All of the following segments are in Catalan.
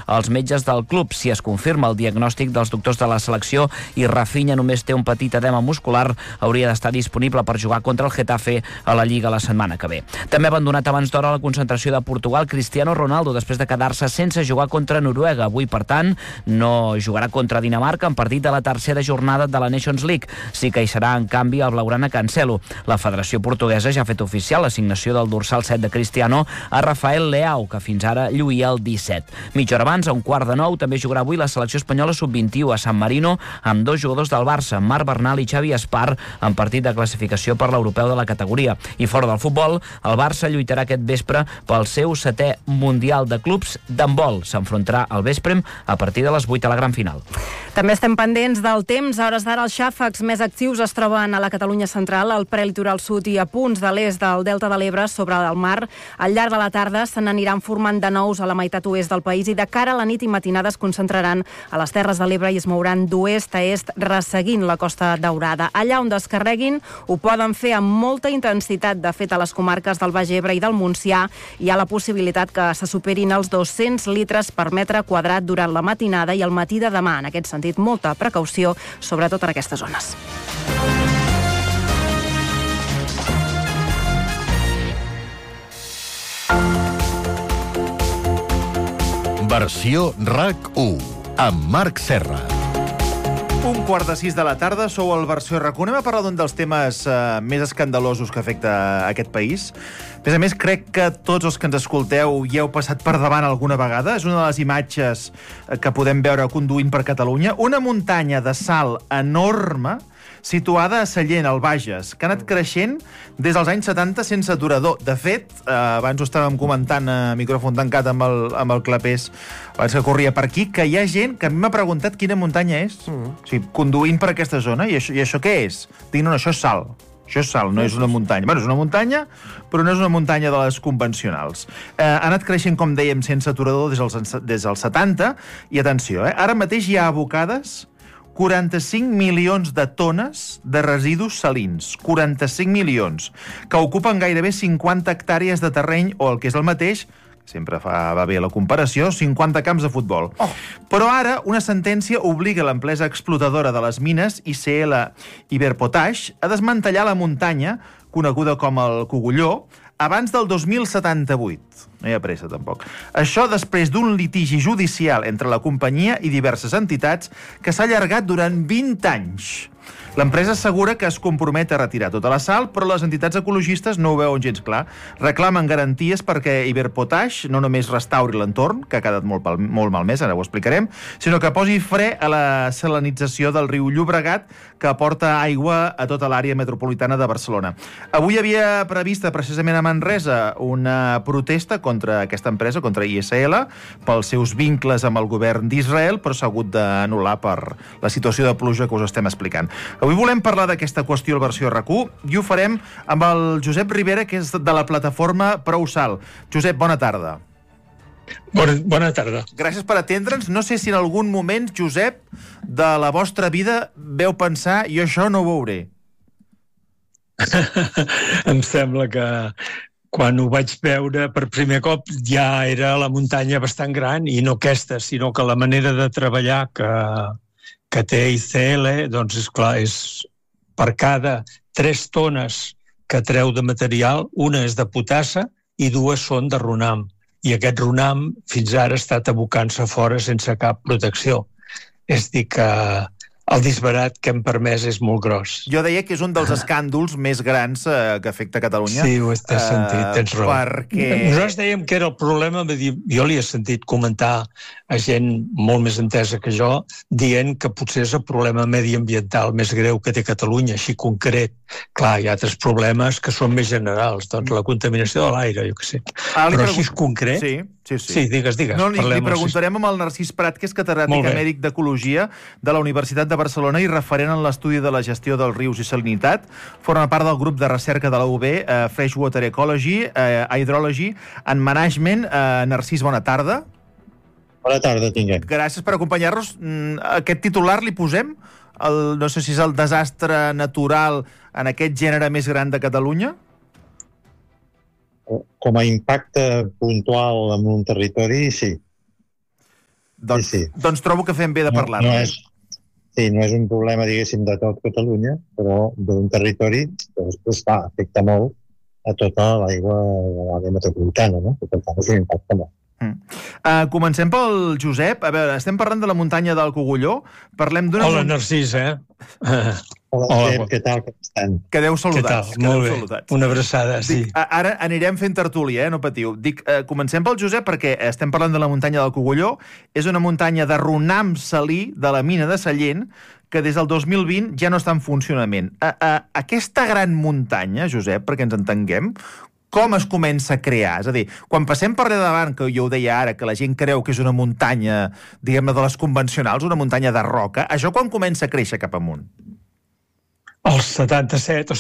els metges del club. Si es confirma el diagnòstic dels doctors de la selecció i Rafinha només té un petit edema muscular, hauria d'estar disponible per jugar contra el Getafe a la Lliga la setmana que ve. També ha abandonat abans d'hora la concentració de Portugal Cristiano Ronaldo després de quedar-se sense jugar contra Noruega. Avui, per tant, no jugarà contra Dinamarca en partit de la tercera jornada de la Nations League. Sí que hi serà, en canvi, el blaugrana Cancelo. La Federació Portuguesa ja ha fet oficial l'assignació del dorsal 7 de Cristiano a Rafael Leao, que fins ara lluïa el 17. Mitja hora abans, a 8:45, també jugarà avui la selecció espanyola sub-21 a San Marino amb dos jugadors del Barça, Marc Bernal i Xavi Espar, en partit de classificació per l'europeu de la categoria. I fora del futbol, el Barça lluitarà aquest vespre pel seu 7è Mundial de Clubs d'handbol. S'enfrontarà al vespre a partir de les 8 a la gran final. També estem pendents del temps. A hores d'ara els xàfecs més actius es troben a la Catalunya central, al prelitoral sud i a punts de l'est del Delta de l'Ebre sobre el mar. Al llarg de la tarda se n'aniran formant de nous a la meitat oest del país i de cara a la nit i matinada es concentraran a les Terres de l'Ebre i es mouran d'oest a est resseguint la Costa Daurada. Allà on descarreguin ho poden fer amb molta intensitat. De fet, a les comarques del Baix Ebre i del Montsià hi ha la possibilitat que se superin els 200 litres per metre quadrat durant la matinada i el matí de demà. En aquest sentit, molta precaució, sobretot en aquestes zones. Versió RAC1 amb Marc Serra. 5:45 de la tarda, sou al Versió RAC1. Anem a parlar d'un dels temes més escandalosos que afecta aquest país. A més, crec que tots els que ens escolteu hi heu passat per davant alguna vegada. És una de les imatges que podem veure conduint per Catalunya. Una muntanya de sal enorme situada a Sallent, al Bages, que ha anat creixent des dels anys 70 sense aturador. De fet, abans ho estàvem comentant a micròfon tancat amb el Clapés, abans que corria per aquí, que hi ha gent que a mi m'ha preguntat quina muntanya és. O sigui, conduint per aquesta zona. I això què és? Dic, no, això és sal. Això és sal, no és una muntanya. Bueno, és una muntanya, però no és una muntanya de les convencionals. Ha anat creixent, com dèiem, sense aturador des dels 70. I atenció, ara mateix hi ha abocades 45 milions de tones de residus salins. 45 milions, que ocupen gairebé 50 hectàrees de terreny, o el que és el mateix, sempre va bé la comparació, 50 camps de futbol. Però ara una sentència obliga l'empresa explotadora de les mines, ICL Iberpotash, a desmantellar la muntanya, coneguda com el Cogulló, abans del 2078. No hi ha pressa, tampoc. Això després d'un litigi judicial entre la companyia i diverses entitats que s'ha allargat durant 20 anys. L'empresa assegura que es compromet a retirar tota la sal, però les entitats ecologistes no ho veuen gens clar. Reclamen garanties perquè Iberpotash no només restauri l'entorn, que ha quedat molt malmès, ara ho explicarem, sinó que posi fre a la salinització del riu Llobregat, que aporta aigua a tota l'àrea metropolitana de Barcelona. Avui havia prevista precisament a Manresa una protesta contra aquesta empresa, contra ISL, pels seus vincles amb el govern d'Israel, però s'ha hagut d'anul·lar per la situació de pluja que us estem explicant. Avui volem parlar d'aquesta qüestió al Versió RAC1 i ho farem amb el Josep Ribera, que és de la plataforma Prou Sal. Josep, bona tarda. Bona tarda. Gràcies per atendre'ns. No sé si en algun moment, Josep, de la vostra vida veu pensar jo això no ho veuré. Em sembla que quan ho vaig veure per primer cop ja era la muntanya bastant gran, i no aquesta, sinó que la manera de treballar que té ICL, doncs és clar, és per cada 3 tones que treu de material, una és de potassa i 2 són de runam. I aquest runam fins ara ha estat abocant-se fora sense cap protecció. És dir, que el disbarat que hem permès és molt gros. Jo deia que és un dels escàndols més grans que afecta Catalunya. Sí, ho he sentit, tens raó. Perquè... Nosaltres dèiem que era el problema, jo li he sentit comentar a gent molt més entesa que jo, dient que potser és el problema mediambiental més greu que té Catalunya, així concret. Clar, hi ha altres problemes que són més generals, doncs la contaminació de l'aire, jo què sé. Però així és concret... Sí, digues. No, li preguntarem amb el Narcís Prat, que és catedràtic emèric d'Ecologia de la Universitat de Barcelona i referent en l'estudi de la gestió dels rius i salinitat. Forma part del grup de recerca de la UB, Freshwater Ecology, Hydrology and Management. Narcís, bona tarda. Bona tarda, tinguem. Gràcies per acompanyar-nos. Aquest titular li posem? No sé si és el desastre natural en aquest gènere més gran de Catalunya? Com a impacte puntual en un territori, sí. Doncs trobo que fem bé de parlar-ne. No és un problema, diguéssim, de tot Catalunya, però d'un territori que després afecta molt a tota l'aigua de l'àrea metropolitana, no? Per tant, és un impacte molt. Comencem pel Josep. A veure, estem parlant de la muntanya del Cogulló. Hola, Narcís, Hola, què tal? Com estan? Quedeu saludats. Molt bé, una abraçada, sí. Ara anirem fent tertúlia, no patiu. Comencem pel Josep perquè estem parlant de la muntanya del Cogulló. És una muntanya de runam salí de la mina de Sallent que des del 2020 ja no està en funcionament. Aquesta gran muntanya, Josep, perquè ens entenguem, com es comença a crear? És a dir, quan passem per davant, que jo ho deia ara, que la gent creu que és una muntanya, diguem-ne, de les convencionals, una muntanya de roca, això quan comença a créixer cap amunt? El 77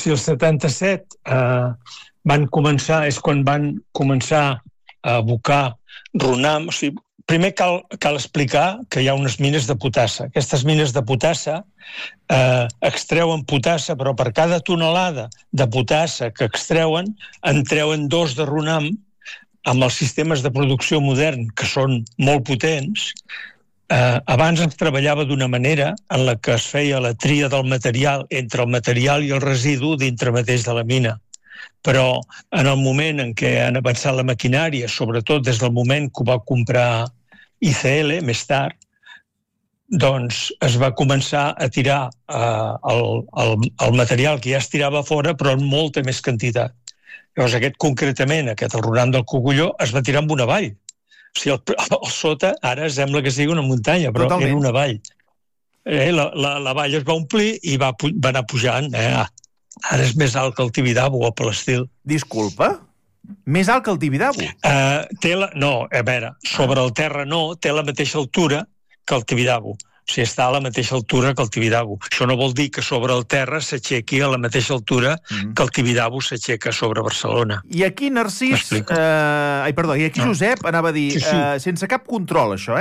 van començar, és quan van començar a abocar runam. O sigui, primer cal explicar que hi ha unes mines de potassa. Aquestes mines de potassa extreuen potassa, però per cada tonelada de potassa que extreuen, en treuen 2 de runam. Amb els sistemes de producció modern, que són molt potents, abans es treballava d'una manera en la que es feia la tria del material entre el material i el residu dintre mateix de la mina. Però en el moment en què han avançat la maquinària, sobretot des del moment que ho va comprar ICL, més tard, doncs es va començar a tirar el material que ja es tirava fora, però en molta més quantitat. Llavors aquest el runam del Cogulló es va tirar amb una vall. O sigui, el sota ara sembla que sigui una muntanya, però era una vall. La vall es va omplir i va anar pujant. Ara és més alt que el Tibidabo, o per l'estil. Disculpa? Més alt que el Tibidabo? No, a veure, sobre el terra no, té la mateixa altura que el Tibidabo. O sigui, està a la mateixa altura que el Tibidabo. Això no vol dir que sobre el terra s'aixequi a la mateixa altura que el Tibidabo s'aixeca sobre Barcelona. I aquí, Narcís... I aquí Josep anava a dir, sense cap control, això,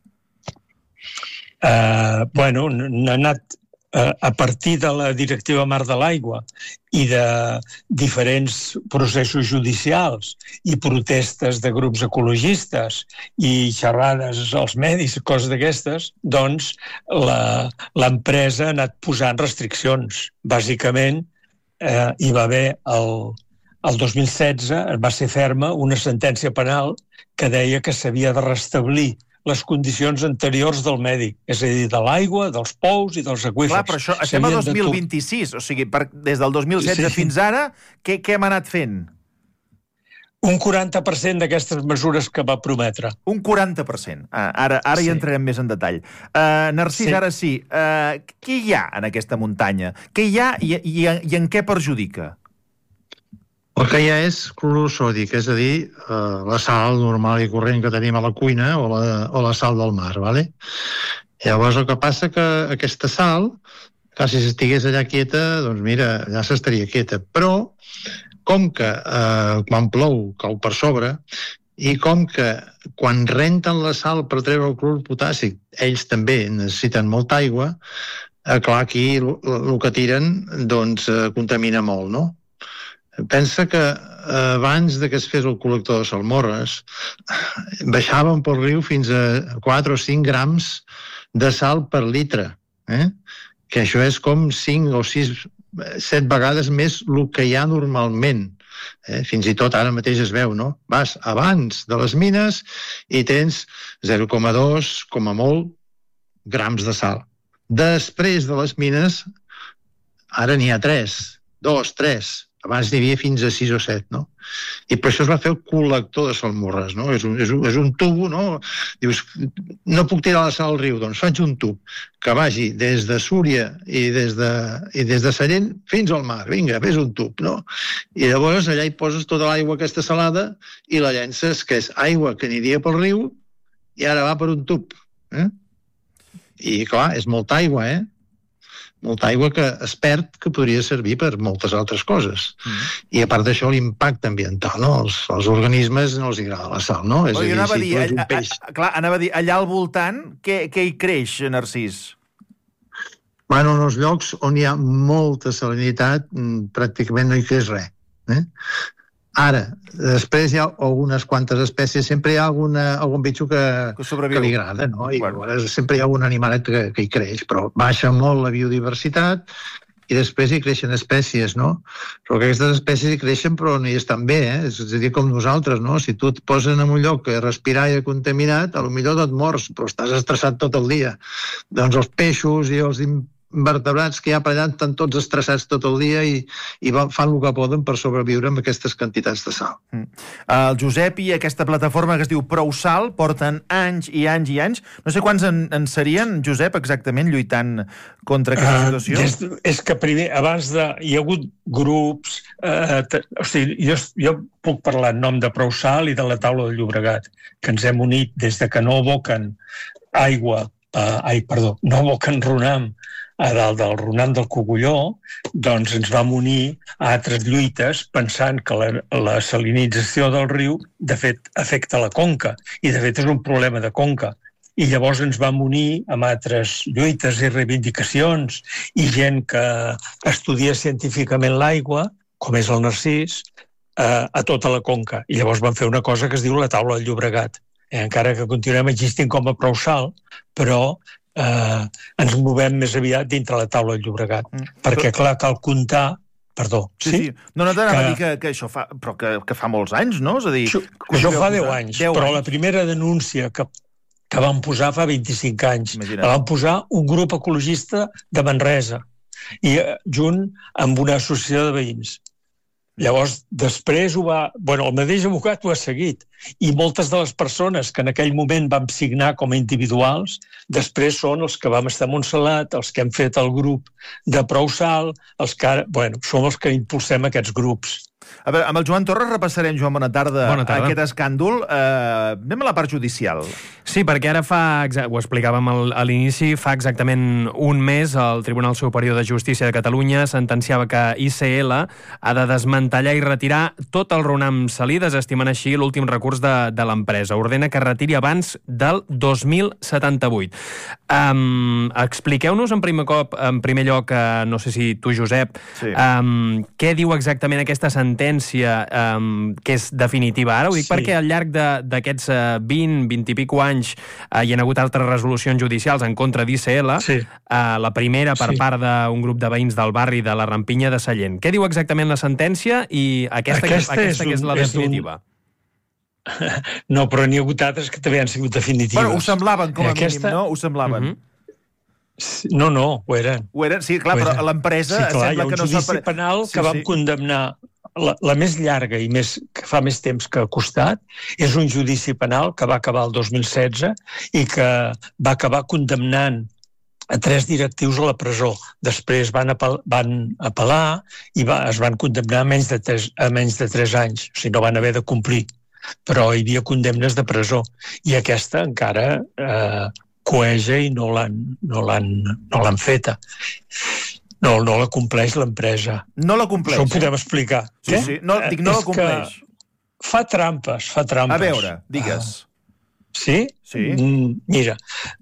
Bueno, n'ha anat a partir de la Directiva Marc de l'Aigua i de diferents processos judicials i protestes de grups ecologistes i xerrades als medis, coses d'aquestes, doncs l'empresa ha anat posant restriccions. Bàsicament, hi va haver el 2016, va ser ferma una sentència penal que deia que s'havia de restablir les condicions anteriors del medi, és a dir, de l'aigua, dels pous i dels aqüífers. Clar, però això estem a 2026, o sigui, des del 2016 fins ara, què hem anat fent? Un 40% d'aquestes mesures que va prometre. Un 40%. Ara hi entrarem més en detall. Narcís, ara sí. Què hi ha en aquesta muntanya? Què hi ha i en què perjudica? El que hi ha és clorur sòdic, és a dir, la sal normal i corrent que tenim a la cuina o la sal del mar, ¿vale? Llavors el que passa que aquesta sal, clar, si estigués allà quieta, doncs mira, allà s'estaria quieta. Però, com que quan plou cau per sobre, i com que quan renten la sal per treure el clorur potàssic, ells també necessiten molta aigua, clar, aquí el que tiren, doncs, contamina molt, no? Pensa que abans que es fes el col·lector de salmorres baixaven pel riu fins a 4 o 5 grams de sal per litre, que això és com 5 o 6, 7 vegades més el que hi ha normalment. Fins i tot ara mateix es veu, no? Vas abans de les mines i tens 0,2, com a molt, grams de sal. Després de les mines, ara n'hi ha 3, 2, 3. Abans n'hi havia fins a 6 o 7, no? I per això es va fer el col·lector de salmorres, no? És un tubo, no? Dius, no puc tirar la sal al riu, doncs faig un tub que vagi des de Súria i des de Sallent fins al mar. Vinga, fes un tub, no? I llavors allà hi poses tota l'aigua aquesta salada i la llences, que és aigua que aniria pel riu i ara va per un tub. I clar, és molta aigua, molta aigua que es perd, que podria servir per moltes altres coses. I a part d'això, l'impacte ambiental, no? Els organismes no els agrada la sal, no? És a dir, si tu ets un peix... Clar, anava a dir, allà al voltant, què hi creix, Narcís? Bueno, en els llocs on hi ha molta salinitat, pràcticament no hi creix res. Ara, després hi ha algunes quantes espècies, sempre hi ha algun bitxo que li agrada, no? I sempre hi ha algun animalet que hi creix, però baixa molt la biodiversitat i després hi creixen espècies, no? Però aquestes espècies hi creixen però no hi estan bé, És a dir, com nosaltres, no? Si tu et posen en un lloc que respirar i contaminat, potser no et mors, però estàs estressat tot el dia. Doncs els peixos i els invertebrats que hi ha per allà estan tots estressats tot el dia i fan el que poden per sobreviure amb aquestes quantitats de sal. El Josep i aquesta plataforma que es diu Prou Sal porten anys i anys i anys. No sé quants en serien, Josep, exactament, lluitant contra aquesta situació? És que primer, abans hi ha hagut grups... o sigui, jo puc parlar en nom de Prou Sal i de la Taula del Llobregat, que ens hem unit des de que no aboquen no aboquen runam a dalt del runam del Cogulló, doncs ens vam unir a altres lluites pensant que la salinització del riu, de fet, afecta la conca, i de fet és un problema de conca. I llavors ens vam unir amb altres lluites i reivindicacions i gent que estudia científicament l'aigua, com és el Narcís, a tota la conca. I llavors vam fer una cosa que es diu la Taula del Llobregat. Encara que continuem existint com a Prou Sal, però ens movem més aviat dintre la Taula del Llobregat. Perquè, clar, cal comptar... Perdó, sí? No t'anava a dir que això fa... Però que fa molts anys, no? És a dir... Això fa 10 anys, però la primera denúncia que vam posar fa 25 anys. La vam posar un grup ecologista de Manresa, i junt amb una associació de veïns. Llavors, després el mateix abogat ho ha seguit, i moltes de les persones que en aquell moment vam signar com a individuals, després són els que vam estar a Montserrat, els que hem fet el grup de Prou Sal, som els que impulsem aquests grups. A veure, amb el Joan Torres repassarem, Joan, bona tarda. Aquest escàndol. Anem a la part judicial. Sí, perquè ara ho explicàvem a l'inici, fa exactament un mes el Tribunal Superior de Justícia de Catalunya sentenciava que ICL ha de desmantellar i retirar tot el runam salí, desestimant així l'últim recurs de l'empresa. Ordena que retiri abans del 2078. Expliqueu-nos en primer lloc, no sé si tu, Josep, què diu exactament aquesta sentència que és definitiva ara. Ho dic perquè al llarg d'aquests 20 i pico anys hi ha hagut altres resolucions judicials en contra d'ICL, la primera per part d'un grup de veïns del barri de la Rampinya de Sallent. Què diu exactament la sentència i aquesta que és la definitiva? No, però n'hi ha hagut altres que també han sigut definitives. Bueno, ho semblaven com a mínim, no? Ho semblaven. No, ho eren. Ho eren, sí, clar, però l'empresa sembla que no s'ha... Hi ha un judici penal que vam condemnar. La més llarga i que fa més temps que ha costat és un judici penal que va acabar el 2016 i que va acabar condemnant a 3 directius a la presó. Després van apel·lar i es van condemnar a menys de 3 anys. O sigui, no van haver de complir. Però hi havia condemnes de presó. I aquesta encara coeja i no l'han feta. No la compleix l'empresa. No la compleix? Això ho podem explicar. Sí. No la compleix. Fa trampes. A veure, digues. Sí? Mira,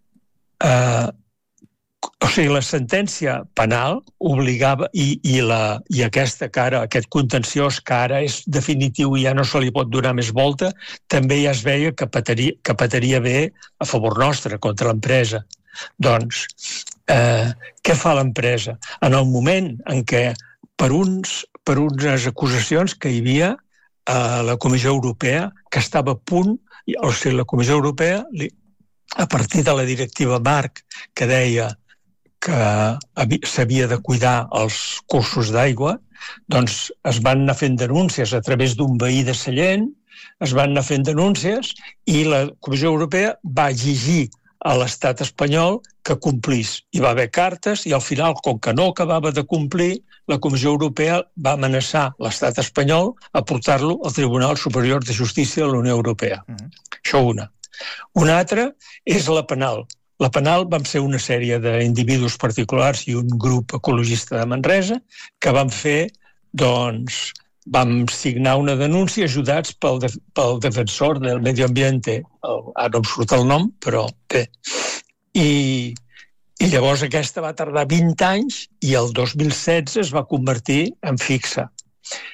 la sentència penal obligava, i aquest contenciós que ara és definitiu i ja no se li pot donar més volta, també ja es veia que petaria bé a favor nostre, contra l'empresa. Doncs, què fa l'empresa? En el moment en què, per unes acusacions que hi havia a la Comissió Europea, que estava a punt, o sigui, la Comissió Europea, a partir de la directiva Marc, que deia que s'havia de cuidar els cursos d'aigua, doncs es van anar fent denúncies a través d'un veí de Sallent, es van anar fent denúncies i la Comissió Europea va exigir a l'estat espanyol que complís. Hi va haver cartes i al final, com que no acabava de complir, la Comissió Europea va amenaçar l'estat espanyol a portar-lo al Tribunal Superior de Justícia de la Unió Europea. Això una. Una altra és la penal. La penal vam ser una sèrie d'individus particulars i un grup ecologista de Manresa que vam fer, doncs, vam signar una denúncia ajudats pel defensor del medi ambiente, ara no em surt el nom, però bé. I llavors aquesta va tardar 20 anys i el 2016 es va convertir en fixa.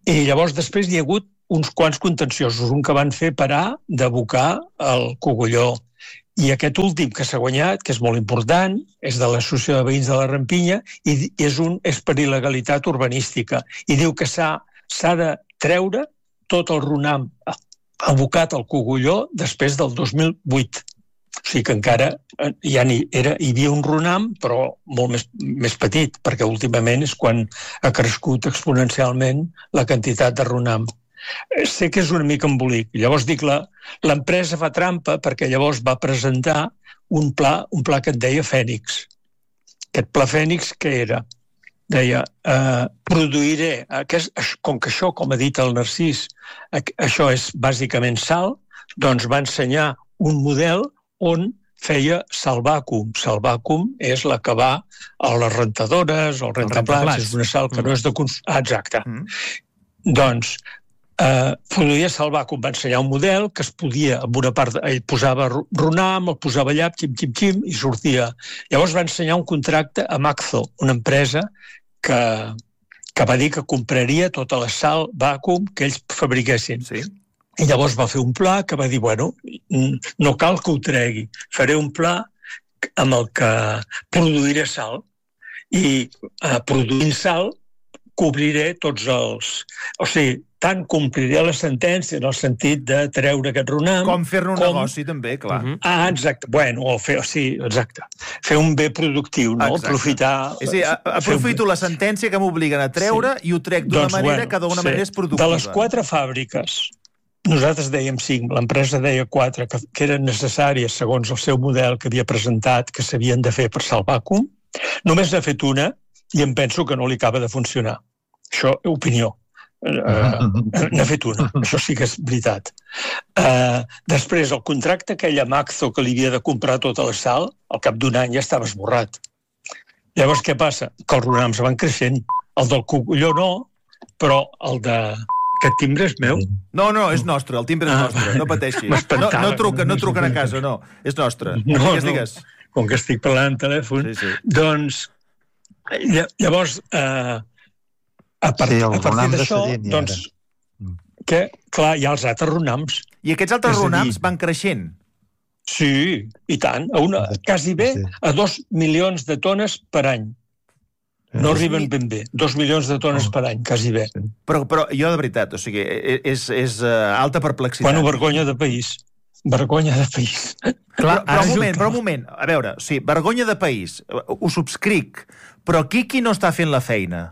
I llavors després hi ha hagut uns quants contenciosos, un que van fer parar d'abocar el Cogulló. I aquest últim que s'ha guanyat, que és molt important, és de l'Associació de Veïns de la Rampinya i és per il·legalitat urbanística. I diu que s'ha de treure tot el runam abocat al Cogulló després del 2008. O sigui que encara hi havia un runam, però molt més petit, perquè últimament és quan ha crescut exponencialment la quantitat de runam. Sé que és una mica embolic. Llavors dic, l'empresa fa trampa perquè llavors va presentar un pla que et deia Fènix. Aquest pla Fènix, què era? Deia, produiré, com que això, com ha dit el Narcís, això és bàsicament sal, doncs va ensenyar un model on feia salvàcum. Salvàcum és la que va a les rentadores, als rentaplats, és una sal que no és de consum. Exacte. Doncs produïa salvàcum, va ensenyar un model que es podia, en una part, ell posava runam, el posava allà, xim, i sortia. Llavors va ensenyar un contracte a Maxo, una empresa que va dir que compraria tota la sal vàcuum que ells fabriquessin. Sí. I llavors va fer un pla que va dir, bueno, no cal que ho tregui, faré un pla amb el que produiré sal i produint sal cobriré tots els... O sigui, tant compliré la sentència en el sentit de treure aquest runam... Com fer-ne un negoci, també, clar. Exacte. Bueno, exacte. Fer un bé productiu, no? Exacte. Aprofitar... És a dir, aprofito la sentència que m'obliguen a treure i ho trec d'una manera que d'una manera és productiva. De les 4 fàbriques, nosaltres dèiem 5, l'empresa deia 4, que eren necessàries segons el seu model que havia presentat, que s'havien de fer per salvàcum, només n'ha fet una i em penso que no li acaba de funcionar. Això, opinió. N'ha fet una, això sí que és veritat. Després, el contracte aquell a Maxo que li havia de comprar tota la sal, al cap d'un any ja estava esborrat. Llavors, què passa? Que els runams van creixent. El del Cogulló no, però el de... Aquest timbre és meu? No, és nostre, el timbre és nostre, no pateixis. No truquen a casa, no, és nostre. Digues. Com que estic parlant en telèfon, doncs, llavors, a partir d'això, doncs, que, clar, hi ha els altres runams. I aquests altres runams van creixent? Sí, i tant, quasi bé a 2 milions de tones per any. No arriben ben bé. 2 milions de tones per any, quasi bé. Però jo, de veritat, o sigui, és alta perplexitat. Bueno, vergonya de país. Vergonya de país. Clar, però un moment. A veure, sí, vergonya de país. Ho subscric. Però aquí qui no està fent la feina?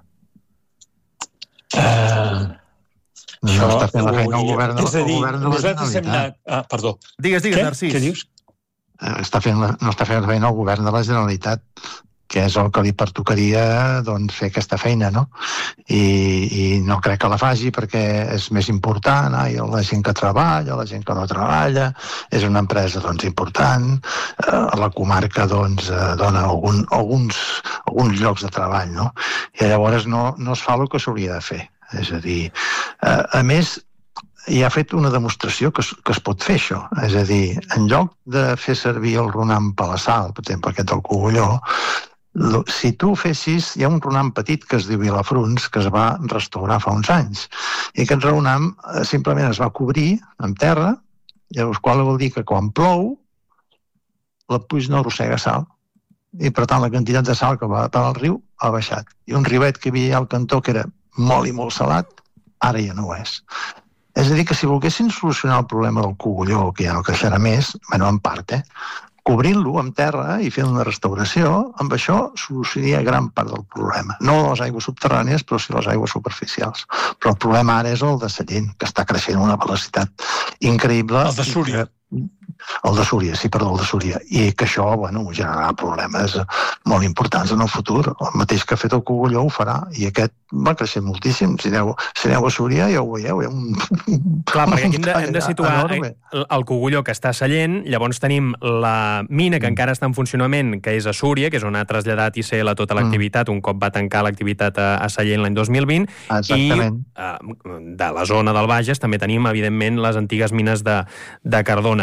No està fent la feina el govern de la Generalitat. Nosaltres hem anat... Perdó. Digues, Narcís. Què dius? No està fent la feina el govern de la Generalitat, que és el que li pertocaria fer aquesta feina, no? I no crec que la faci perquè és més important, la gent que treballa, la gent que no treballa, és una empresa important, la comarca dona alguns llocs de treball, no? I llavors no es fa el que s'hauria de fer. És a dir, a més, ja ha fet una demostració que es pot fer això. És a dir, en lloc de fer servir el runam per la sal, per exemple, aquest del Cogulló, si tu fessis, hi ha un runam petit que es diu Vilafruns, que es va restaurar fa uns anys, i aquest runam simplement es va cobrir amb terra, llavors qual vol dir que quan plou la pluja no arrossega sal, i per tant la quantitat de sal que va per al riu ha baixat, i un riuet que hi havia al cantó que era molt i molt salat, ara ja no ho és. És a dir, que si volguessin solucionar el problema del Cogulló, que ja no creixerà més, en part, cobrint-lo amb terra i fent una restauració, amb això solucionaria gran part del problema. No les aigües subterrànies, però sí les aigües superficials. Però el problema ara és el de Sallent, que està creixent a una velocitat increïble. El de Súria. El de Súria, sí, perdó, el de Súria. I que això, generarà problemes molt importants en el futur. El mateix que ha fet el Cogulló ho farà, i aquest va creixer moltíssim. Si aneu a Súria ja ho veieu. Clar, perquè aquí hem de situar el Cogulló que està a Sallent, llavors tenim la mina que encara està en funcionament, que és a Súria, que és on ha traslladat ICL tota l'activitat, un cop va tancar l'activitat a Sallent l'any 2020, exactament. I de la zona del Bages també tenim, evidentment, les antigues mines de Cardona. Per tant,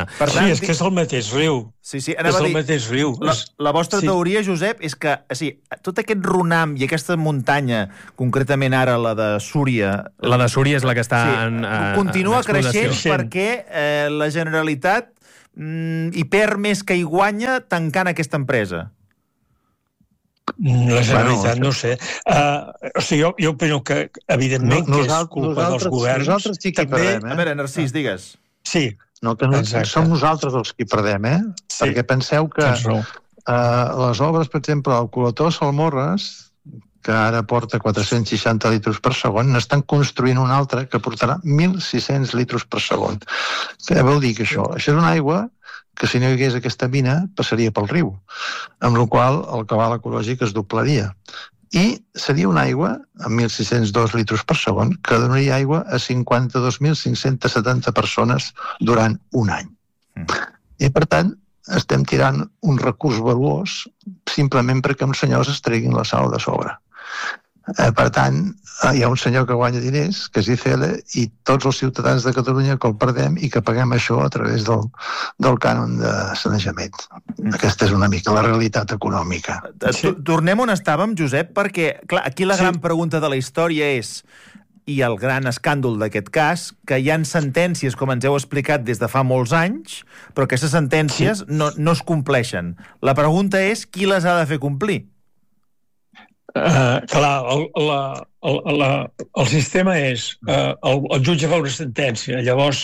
Joan... és que és el mateix riu. Sí, és el mateix riu. La vostra teoria, Josep, és que tot aquest runam i aquesta muntanya, concretament ara la de Súria... La de Súria és la que està continua creixent perquè la Generalitat hi perd més que hi guanya tancant aquesta empresa. La Generalitat, no sé. O sigui, jo opino que, evidentment, que és culpa dels governs. Nosaltres sí que perdem, A veure, Narcís, digues. Sí. No, que som nosaltres els que perdem, Sí. Perquè penseu que les obres, per exemple, el col·lector Salmorres, que ara porta 460 litres per segon, n'estan construint un altre que portarà 1.600 litres per segon. Què vol dir que això? Això és una aigua que si no hi hagués aquesta mina passaria pel riu, amb la qual el cabal ecològic es doblaria. I seria una aigua, amb 1.602 litres per segon, que donaria aigua a 52.570 persones durant un any. I, per tant, estem tirant un recurs valuós simplement perquè uns senyors es treguin la sal de sobre. Per tant, hi ha un senyor que guanya diners, que és ICL, i tots els ciutadans de Catalunya que el perdem i que paguem això a través del cànon de sanejament. Aquesta és una mica la realitat econòmica. Tornem on estàvem, Josep, perquè clar, aquí la gran pregunta de la història és, i el gran escàndol d'aquest cas, que hi ha sentències, com ens heu explicat, des de fa molts anys, però aquestes sentències no es compleixen. La pregunta és qui les ha de fer complir? Clar, el sistema és el jutge fa una sentència, llavors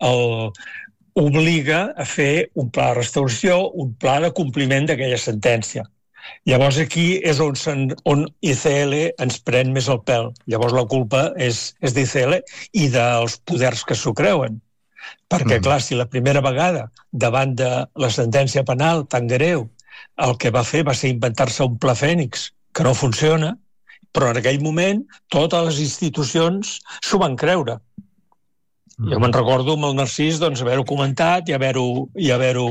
obliga a fer un pla de restauració, un pla de compliment d'aquella sentència. Llavors aquí és on ICL ens pren més el pèl. Llavors la culpa és d'ICL i dels poders que s'ho creuen. Perquè, clar, si la primera vegada, davant de la sentència penal tan greu, el que va fer va ser inventar-se un pla Fènix, que no funciona, però en aquell moment totes les institucions s'ho van creure. Jo me'n recordo amb el Narcís haver-ho comentat i haver-ho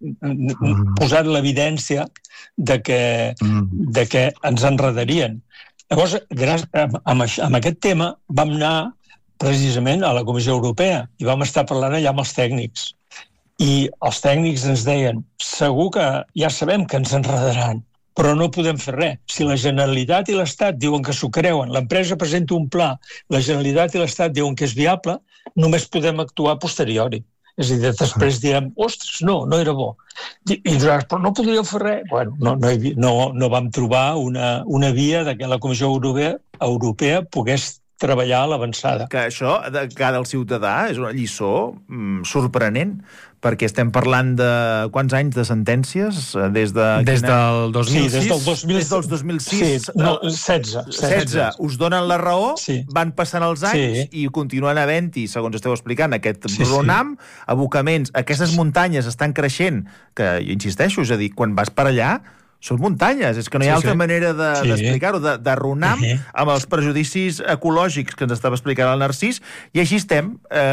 posat l'evidència de que ens enredarien. Llavors, amb aquest tema vam anar precisament a la Comissió Europea i vam estar parlant allà amb els tècnics. I els tècnics ens deien, segur que ja sabem que ens enredaran, però no podem fer res. Si la Generalitat i l'Estat diuen que s'ho creuen, l'empresa presenta un pla, la Generalitat i l'Estat diuen que és viable, només podem actuar a posteriori. És a dir, després direm, ostres, no era bo. I diràs, però no podríeu fer res? Bueno, no vam trobar una via que la Comissió Europea pogués treballar a l'avançada. Que això, de cara al ciutadà, és una lliçó sorprenent, perquè estem parlant de quants anys de sentències? Des del 2006. Sí, des del 2006. Des del 2006. Sí, no, 16. Us donen la raó, van passant els anys i continuen havent-hi, segons esteu explicant, aquest runam, abocaments, aquestes muntanyes estan creixent, que, insisteixo, és a dir, quan vas per allà, són muntanyes, és que no hi ha altra manera d'explicar-ho, de runam amb els prejudicis ecològics que ens estava explicant el Narcís, i així estem.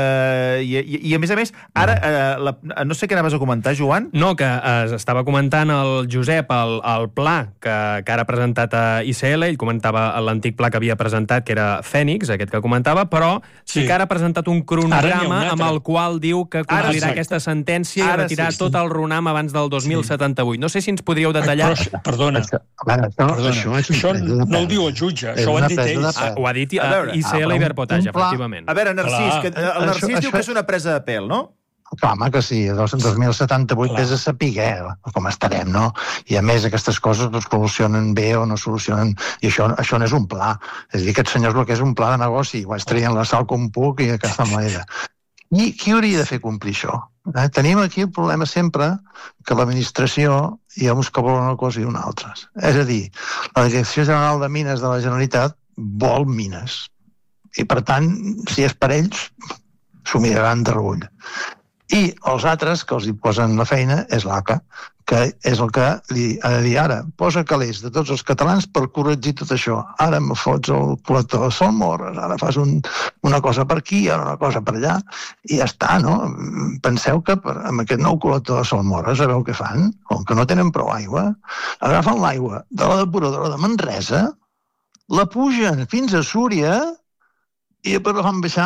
I a més, ara, no sé què anaves a comentar, Joan? No, que estava comentant el Josep el pla que ara ha presentat a ICL, ell comentava l'antic pla que havia presentat, que era Fènix, aquest que comentava, però sí que ara ha presentat un cronograma amb el qual diu que complirà aquesta sentència i retirar tot el runam abans del 2078. No sé si ens podríeu detallar. Perdona. Això no ho diu el jutge, això ho han dit ells. Ho ha dit ICL i Iberpotash, efectivament. A veure, Narcís, el Narcís diu que és una presa de pèl, no? Clar, home, que sí, el 2078 vés a saber com estarem, no? I a més aquestes coses no solucionen bé o no solucionen... I això no és un pla. És a dir, aquests senyors el que és un pla de negoci, ho traien la sal com puc i aquesta manera. I qui hauria de fer complir això? Tenim aquí el problema sempre que l'administració hi ha uns que volen una cosa i una altra. És a dir, la Direcció General de Mines de la Generalitat vol mines. I, per tant, si és per ells, s'ho miraran de reüll. I els altres que els hi posen la feina és l'ACA, que és el que li ha de dir ara, posa calés de tots els catalans per corregir tot això. Ara me fots el col·lector de Salmorres, ara fas una cosa per aquí, ara una cosa per allà, i ja està, no? Penseu que amb aquest nou col·lector de Salmorres, sabeu què fan? Com que no tenen prou aigua, agafen l'aigua de la depuradora de Manresa, la pugen fins a Súria i després la fan baixar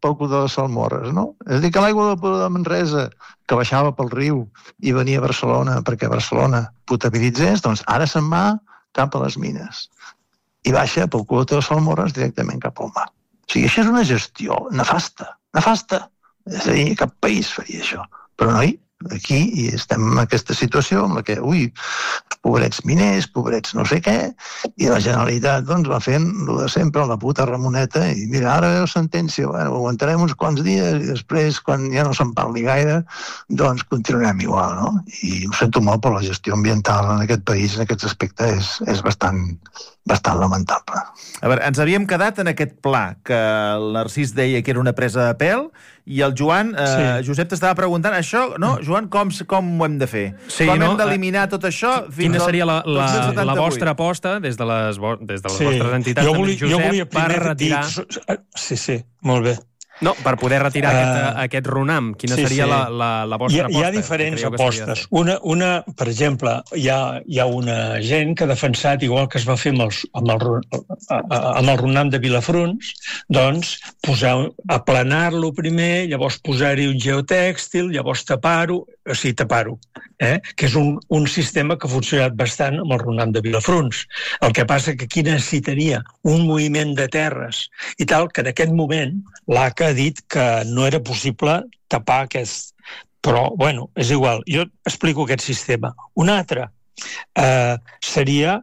pel cotó de Salmorres, no? És a dir, que l'aigua del Port de Manresa, que baixava pel riu i venia a Barcelona perquè Barcelona potabilitzés, doncs ara se'n va cap a les mines i baixa pel cotó de Salmorres directament cap al mar. O sigui, això és una gestió nefasta. És a dir, cap país faria això. Però noi, aquí estem en aquesta situació en la que, pobrets miners, pobrets no sé què, i la Generalitat doncs, va fent el de sempre, la puta Ramoneta, i mira, ara veu sentència, bueno, aguantarem uns quants dies i després, quan ja no se'n parli gaire, doncs continuarem igual, no? I ho sento molt, però la gestió ambiental en aquest país, en aquest aspecte, és bastant lamentable. A veure, ens havíem quedat en aquest pla, que el Narcís deia que era una presa de pèl, i el Joan, Josep t'estava preguntant, això, no? Joan, com ho hem de fer? Sí, com hem d'eliminar tot això? Quina seria la vostra aposta des de les vostres entitats, Josep, per retirar... Sí, molt bé. No, per poder retirar aquest RUNAM, quina seria la vostra aposta? Hi ha diferents apostes. Una, per exemple, hi ha una gent que ha defensat, igual que es va fer amb el RUNAM de Vilafruns, doncs aplanar-lo primer, llavors posar-hi un geotèxtil, llavors tapar-ho, que és un sistema que ha funcionat bastant amb el RUNAM de Vilafruns. El que passa que aquí necessitaria un moviment de terres i tal, que en aquest moment l'ACA ha dit que no era possible tapar aquest... Però, bueno, és igual. Jo explico aquest sistema. Un altre seria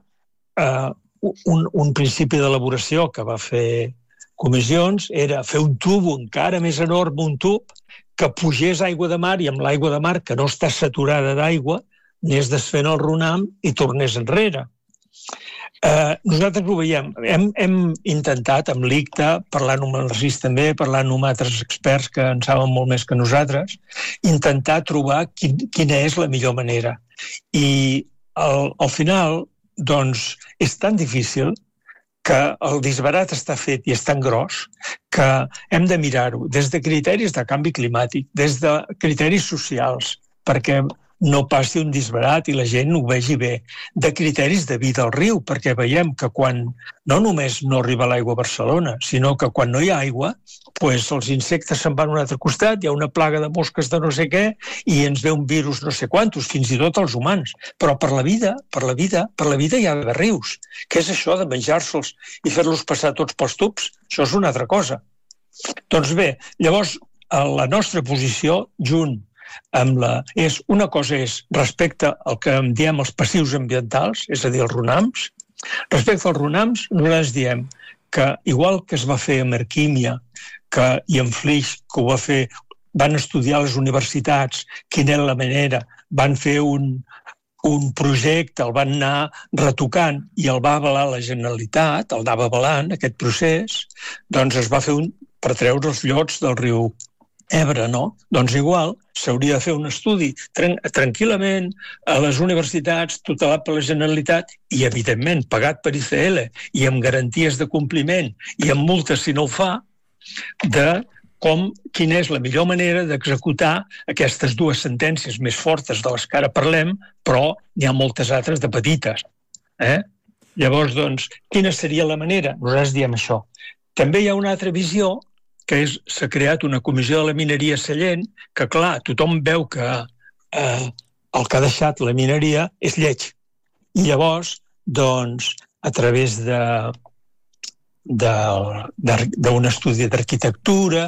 un principi d'elaboració que va fer comissions, era fer un tub encara més enorme, un tub que pugés aigua de mar i amb l'aigua de mar que no està saturada d'aigua anés desfent el RUNAM i tornés enrere. Nosaltres ho veiem. Hem intentat amb l'ICTA, parlant amb el Narcís també, parlant amb altres experts que en saben molt més que nosaltres, intentar trobar quina és la millor manera. I al final, doncs, és tan difícil que el disbarat està fet i és tan gros que hem de mirar-ho des de criteris de canvi climàtic, des de criteris socials, perquè no passi un disbarat i la gent ho vegi bé, de criteris de vida al riu, perquè veiem que quan no només no arriba l'aigua a Barcelona, sinó que quan no hi ha aigua, doncs els insectes se'n van a un altre costat, hi ha una plaga de mosques de no sé què, i ens ve un virus no sé quantos, fins i tot els humans. Però per la vida hi ha d'haver rius. Què és això de menjar-se'ls i fer-los passar tots pels tubs? Això és una altra cosa. Doncs bé, llavors, la nostra posició, junt una cosa és respecte al que en diem els passius ambientals, és a dir, els RUNAMs. Respecte als RUNAMs, nosaltres diem que, igual que es va fer amb Erquímia i amb Flix, que ho va fer, van estudiar a les universitats quina era la manera, van fer un projecte, el van anar retocant i el va avalar la Generalitat, el anava avalant, aquest procés, doncs es va fer per treure els llots del riu Ebre, no? Doncs igual, s'hauria de fer un estudi tranquil·lament a les universitats, tutelat per la Generalitat i, evidentment, pagat per ICL i amb garanties de compliment i amb multes si no ho fa, de quina és la millor manera d'executar aquestes dues sentències més fortes de les que ara parlem, però n'hi ha moltes altres de petites. Llavors, doncs, quina seria la manera? Nosaltres diem això. També hi ha una altra visió, que s'ha creat una comissió de la mineria a Sallent, que, clar, tothom veu que el que ha deixat la mineria és lleig. I llavors, doncs, a través d'un estudi d'arquitectura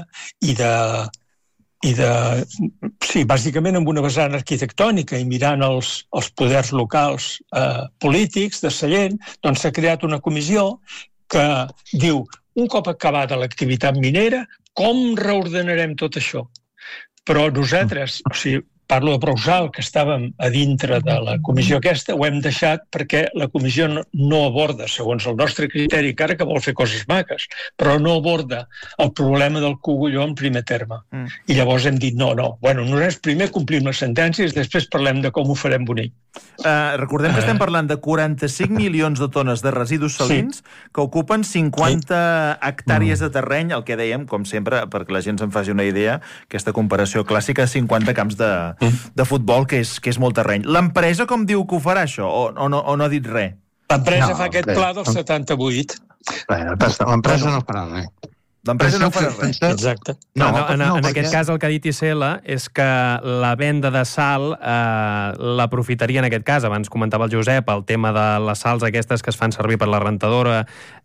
bàsicament amb una vessant arquitectònica i mirant els poders locals polítics de Sallent, doncs s'ha creat una comissió que diu: un cop acabada l'activitat minera, com reordenarem tot això? Però nosaltres, parlo de Prousal, que estàvem a dintre de la comissió aquesta, ho hem deixat perquè la comissió no aborda, segons el nostre criteri, encara que vol fer coses maques, però no aborda el problema del cogulló en primer terme. I llavors hem dit, nosaltres primer complim les sentències, després parlem de com ho farem bonic. Recordem que estem parlant de 45 milions de tones de residus salins que ocupen 50 hectàrees de terreny, el que dèiem, com sempre, perquè la gent se'n faci una idea, aquesta comparació clàssica, 50 camps de futbol, que és molt terreny. L'empresa com diu que ho farà, això? O no ha dit res? L'empresa fa aquest pla del 78. L'empresa no farà res. L'empresa no farà res. Exacte. En aquest cas el que ha dit ICL és que la venda de sal l'aprofitaria en aquest cas. Abans comentava el Josep el tema de les sals aquestes que es fan servir per la rentadora,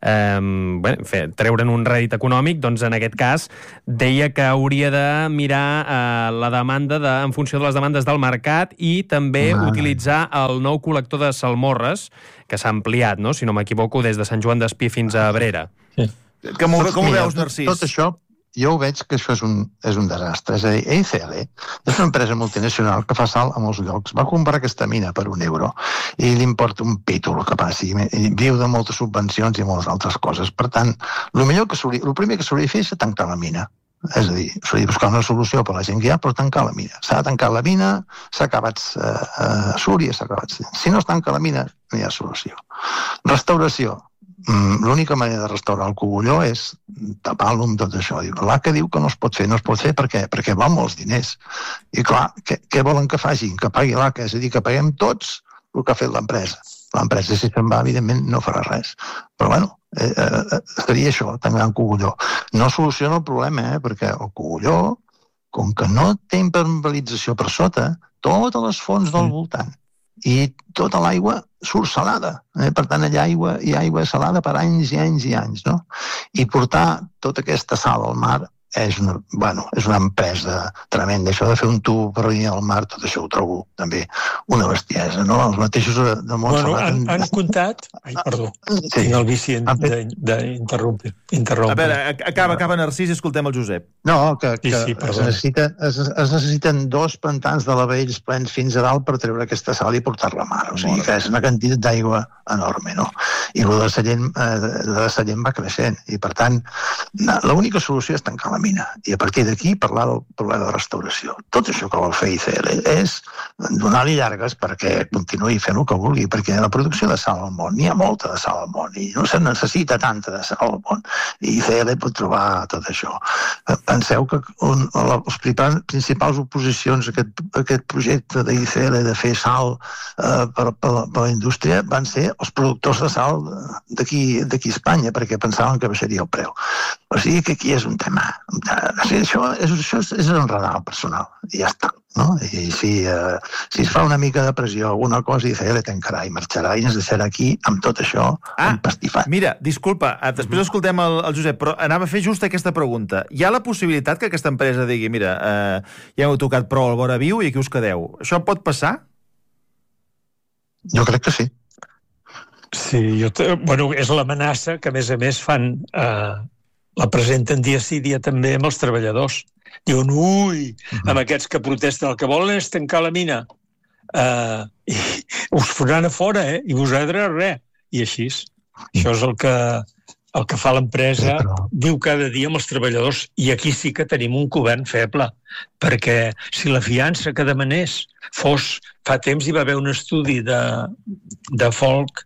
treure'n un rèdit econòmic, doncs en aquest cas deia que hauria de mirar la demanda en funció de les demandes del mercat i també utilitzar el nou col·lector de salmorres que s'ha ampliat, no? Si no m'equivoco, des de Sant Joan d'Espí fins a Abrera. Sí. Com ho veus, Narcís? Tot això, jo ho veig que això és un desastre. És a dir, EICL és una empresa multinacional que fa sal a molts llocs. Va comprar aquesta mina per €1 i li importa un pito el que passi. I viu de moltes subvencions i moltes altres coses. Per tant, el primer que s'hauria de fer és tancar la mina. És a dir, s'hauria de buscar una solució per a la gent que hi ha, però tancar la mina. S'ha de tancar la mina, s'ha acabat Súria, s'ha acabat... Si no es tanca la mina, no hi ha solució. Restauració. L'única manera de restaurar el cogulló és tapar-lo amb tot això. L'ACA diu que no es pot fer perquè val molts diners. I clar, què volen que facin? Que pagui l'ACA, és a dir, que paguem tots el que ha fet l'empresa. L'empresa, si se'n va, evidentment, no farà res. Però, bueno, seria això, tancar el cogulló. No soluciona el problema, perquè el cogulló, com que no té impermeabilització per sota, totes les fonts del voltant i tota l'aigua surt salada. Per tant, allà hi ha aigua salada per anys i anys i anys, no? I portar tota aquesta sal al mar és una empresa tremenda. Això de fer un tub per venir al mar, tot això ho trobo també una bestiesa, no? Els mateixos de Montserrat... Han comptat... Ai, perdó, tinc el vici d'interrompre. A veure, acaba Narcís i escoltem el Josep. No, que es necessiten 2 pantans de lavells plens fins a dalt per treure aquesta sal i portar-la a mar. O sigui, que és una quantitat d'aigua enorme, no? I el de Sallent va creixent. I, per tant, l'única solució és tancar la mina. I a partir d'aquí parlar del problema de restauració. Tot això que vol fer ICL és donar-li llargues perquè continuï fent el que vulgui, perquè la producció de sal al món, n'hi ha molta de sal al món i no se necessita tanta de sal al món. I ICL pot trobar tot això. Penseu que les principals oposicions a aquest projecte d'ICL de fer sal per la indústria van ser els productors de sal d'aquí a Espanya, perquè pensaven que baixaria el preu. O sigui que aquí és un tema. Això és enredar el personal, i ja està. No? I si es fa una mica de pressió alguna cosa, ICL tancarà i marxarà i ens deixarà aquí amb tot això empastifat. Mira, disculpa, després escoltem el Josep, però anava a fer just aquesta pregunta. Hi ha la possibilitat que aquesta empresa digui, mira, ja heu tocat prou al vora viu i aquí us quedeu. Això pot passar? Jo crec que sí. Sí, és l'amenaça que a més fan... la presenten dia sí, dia també amb els treballadors. Diuen, amb aquests que protesten, el que volen és tancar la mina. I us faran a fora, i vosaltres res. I així. Això és el que fa l'empresa, diu cada dia amb els treballadors, i aquí sí que tenim un govern feble, perquè si la fiança que demanés fos... Fa temps hi va haver un estudi de Folk,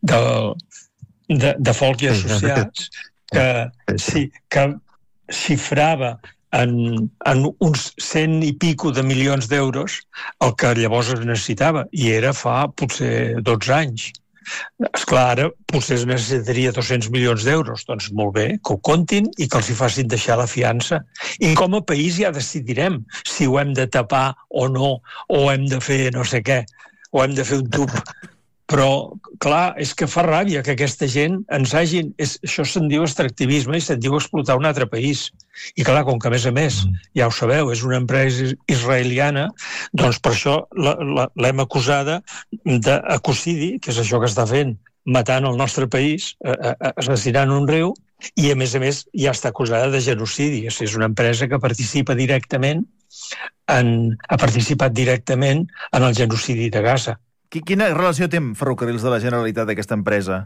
de Folk i Associats, que xifrava en uns 100 i pico de milions d'euros el que llavors es necessitava, i era fa potser 12 anys. Esclar, ara potser es necessitaria 200 milions d'euros. Doncs molt bé, que ho comptin i que els hi facin deixar la fiança. I com a país ja decidirem si ho hem de tapar o no, o hem de fer no sé què, o hem de fer un tub. Però, clar, és que fa ràbia que aquesta gent ens hagin... Això se'n diu extractivisme i se'n diu explotar un altre país. I clar, com que a més, ja ho sabeu, és una empresa israeliana, doncs per això l'hem acusada d'ecocidi, que és això que està fent, matant el nostre país, assassinant un riu, i a més ja està acusada de genocidi. És una empresa que participa directament, ha participat directament en el genocidi de Gaza. Quina relació té amb Ferrocarrils de la Generalitat d'aquesta empresa?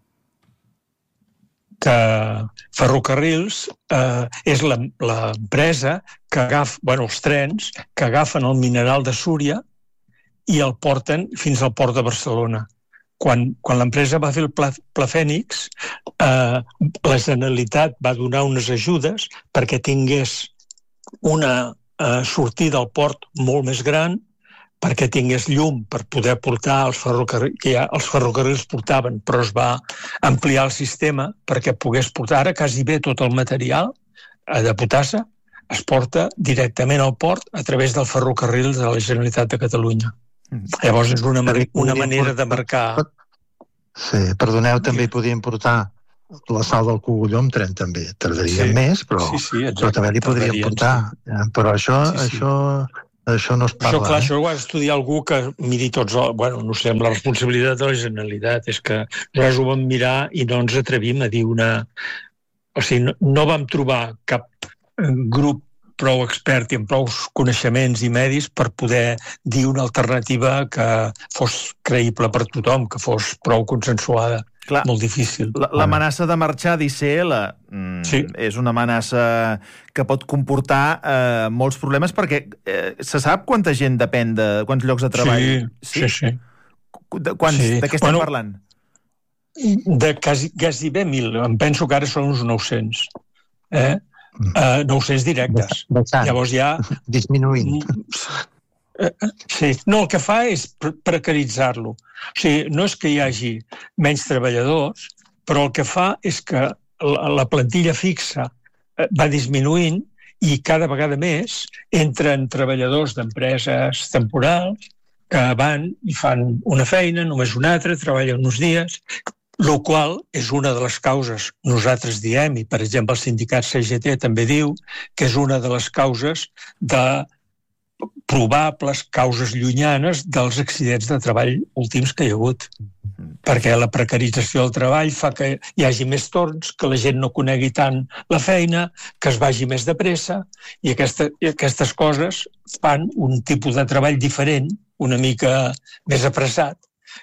Que Ferrocarrils és l'empresa que agafa, els trens, que agafen el mineral de Súria i el porten fins al port de Barcelona. Quan l'empresa va fer el Pla Fènix, la Generalitat va donar unes ajudes perquè tingués una sortida al port molt més gran, perquè tingués llum per poder portar els ferrocarrils, que ja els ferrocarrils portaven, però es va ampliar el sistema perquè pogués portar ara quasi bé tot el material de potassa, es porta directament al port a través del ferrocarril de la Generalitat de Catalunya. Llavors és una manera de marcar... Sí, perdoneu, també podien portar la sal del Cogulló amb tren també. Tardarien més, però també li podríem portar. Però això no es parla. Això, clar, això ho ha d'estudiar algú que miri tots... Bueno, no sé, amb la responsabilitat de la Generalitat. És que nosaltres ho vam mirar i no ens atrevim a dir una... O sigui, no vam trobar cap grup prou expert i amb prou coneixements i medis per poder dir una alternativa que fos creïble per tothom, que fos prou consensuada. Clar, molt difícil. L'amenaça de marxar d'ICL és una amenaça que pot comportar molts problemes perquè se sap quanta gent depèn de quants llocs de treball? Sí. De què estem parlant? De quasi bé 1.000. Em penso que ara són uns 900. 900 directes. Llavors ja... Disminuint. Sí, no, el que fa és precaritzar-lo. O sigui, no és que hi hagi menys treballadors, però el que fa és que la plantilla fixa va disminuint i cada vegada més entren treballadors d'empreses temporals que van i fan una feina, només una altra, treballen uns dies, el qual és una de les causes, nosaltres diem, i per exemple el sindicat CGT també diu, que és una de les causes de probables causes llunyanes dels accidents de treball últims que hi ha hagut. Perquè la precarització del treball fa que hi hagi més torns, que la gent no conegui tant la feina, que es vagi més de pressa, i aquestes coses fan un tipus de treball diferent, una mica més apressat,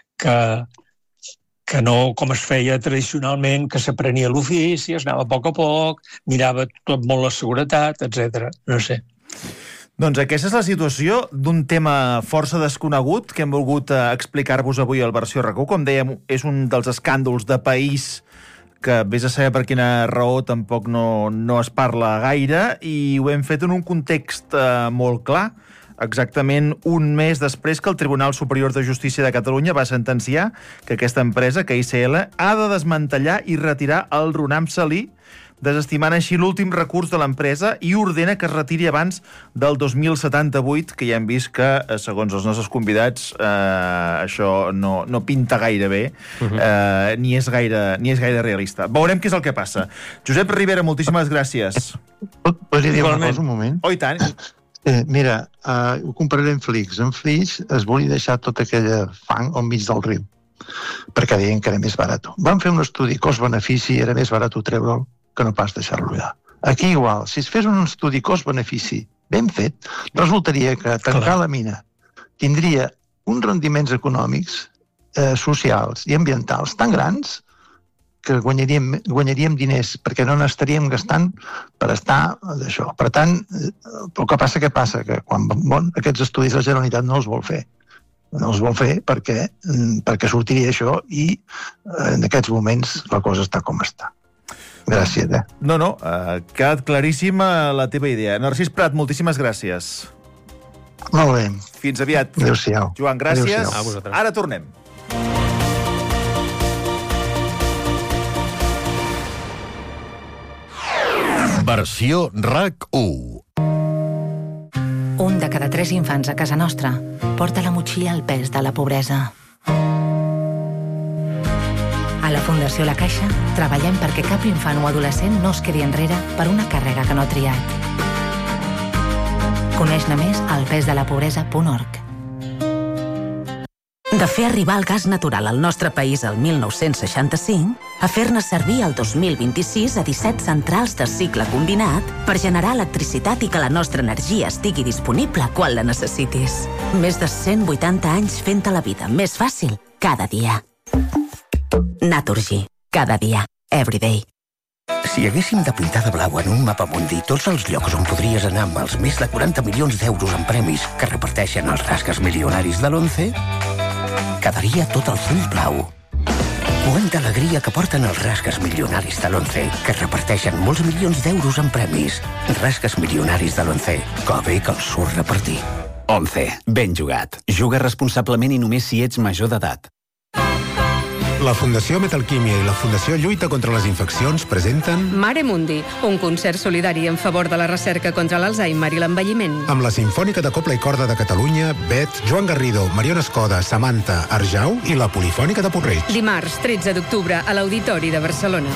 que no com es feia tradicionalment, que s'aprenia l'ofici, es anava a poc, mirava tot molt la seguretat, etc. No sé. Doncs aquesta és la situació d'un tema força desconegut que hem volgut explicar-vos avui al Versió RAC1. Com dèiem, és un dels escàndols de país que vés a saber per quina raó tampoc no es parla gaire, i ho hem fet en un context molt clar, exactament un mes després que el Tribunal Superior de Justícia de Catalunya va sentenciar que aquesta empresa, que ICL, ha de desmantellar i retirar el Runam Salí, desestimant així l'últim recurs de l'empresa, i ordena que es retiri abans del 2078, que ja hem vist que, segons els nostres convidats, això no pinta gaire bé, ni és gaire realista. Veurem què és el que passa. Josep Rivera, moltíssimes gràcies. Podria dir una cosa un moment? Oh, i tant. Mira, ho compararé amb Flix. En Flix es volia deixar tota aquella fang al mig del riu, perquè deien que era més barat. Van fer un estudi cost-benefici, era més barat treure'l que no pas deixar-lo allà. Aquí igual, si es fes un estudi cost-benefici ben fet, resultaria que tancar la mina tindria uns rendiments econòmics, socials i ambientals tan grans que guanyaríem diners, perquè no n'estaríem gastant per estar d'això. Per tant, el que passa, que quan aquests estudis la Generalitat no els vol fer. No els vol fer perquè sortiria això, i en aquests moments la cosa està com està. Gràcies, No, ha quedat claríssima la teva idea. Narcís Prat, moltíssimes gràcies. Molt bé. Fins aviat. Adéu-siau. Joan, gràcies. Adéu-siau. Ara tornem. Versió RAC1. Un de cada 3 infants a casa nostra porta la motxilla al pes de la pobresa. A la Fundació La Caixa treballem perquè cap infant o adolescent no es quedi enrere per una càrrega que no ha triat. Coneix-ne més al pesdelapobresa.org. De fer arribar el gas natural al nostre país el 1965 a fer-ne servir el 2026 a 17 centrals de cicle combinat per generar electricitat i que la nostra energia estigui disponible quan la necessitis. Més de 180 anys fent-te la vida més fàcil cada dia. Naturgy. Cada dia. Everyday. Si haguéssim de pintar de blau en un mapa mundi tots els llocs on podries anar amb els més de 40 milions d'euros en premis que reparteixen els rasques milionaris de l'11, quedaria tot el full blau. Quanta alegria que porten els rasques milionaris de l'11, que reparteixen molts milions d'euros en premis. Rasques milionaris de l'11. Que bé que els surt repartir. 11. Ben jugat. Juga responsablement i només si ets major d'edat. La Fundació Metalquímia i la Fundació Lluita contra les Infeccions presenten Mare Mundi, un concert solidari en favor de la recerca contra l'Alzheimer i l'envelliment. amb la Simfònica de Cobla i Corda de Catalunya, Bet, Joan Garrido, Mariona Escoda, Samantha, Arjau i la Polifònica de Puig-reig. Dimarts, 13 d'octubre, a l'Auditori de Barcelona.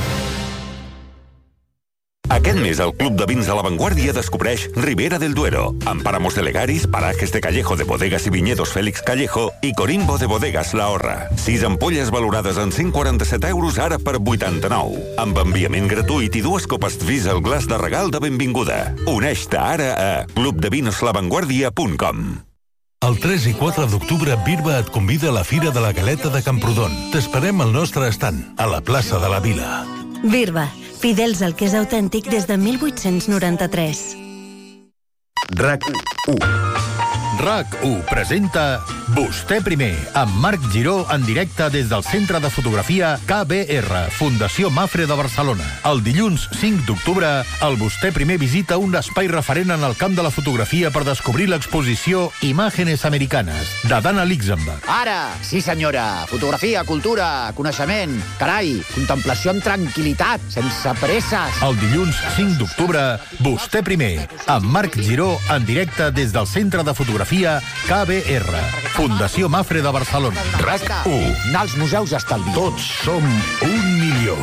Aquest mes el Club de Vins de La Vanguardia descobreix Ribera del Duero, amb Páramos de Legaris, Parajes de Callejo de Bodegas y Viñedos Félix Callejo i Corimbo de Bodegas La Horra. 6 ampolles valorades en 147 euros ara per 89, amb enviament gratuït i 2 copes Vís al glaç de regal de benvinguda. Uneix-te ara a clubdevinslavanguardia.com. El 3 i 4 d'octubre, Birba et convida a la Fira de la Galeta de Camprodon. T'esperem al nostre estand, a la plaça de la Vila. Birba, fidels al que és autèntic des de 1893. RAC1 RAC1 presenta Vostè primer, amb Marc Giró en directe des del Centre de Fotografia KBR, Fundació Mafre de Barcelona. El dilluns 5 d'octubre, el Vostè primer visita un espai referent en el camp de la fotografia per descobrir l'exposició Imágenes Americanes, de Dana Luxemburg. Ara, sí senyora, fotografia, cultura, coneixement, carai, contemplació amb tranquil·litat, sense presses. El dilluns 5 d'octubre, Vostè primer, amb Marc Giró en directe des del Centre de Fotografia KBR, Fundació Mafre de Barcelona. RAC1. Anar als museus estalvia. Tots som 1 milió.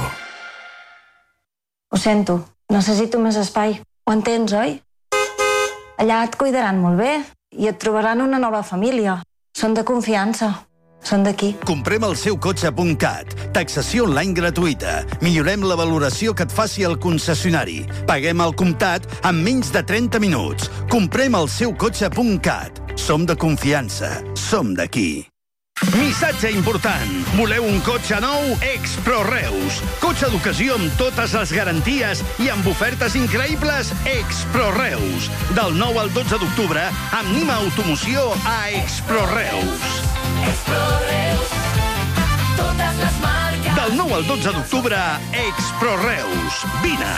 Ho sento, necessito més espai. Ho entens, oi? Allà et cuidaran molt bé i et trobaran una nova família. Són de confiança. Són d'aquí. Comprem el seu cotxe.cat. Taxació online gratuïta. Millorem la valoració que et faci el concessionari. Paguem al comptat en menys de 30 minuts. Comprem el seu cotxe.cat. Som de confiança. Som d'aquí. Missatge important. Voleu un cotxe nou? Exproreus. Cotxe d'ocasió amb totes les garanties i amb ofertes increïbles? Exproreus. Del 9 al 12 d'octubre, amb Nima Automoció a Exproreus. Exproreus. Totes les marques. Del 9 al 12 d'octubre, Exproreus. Vine.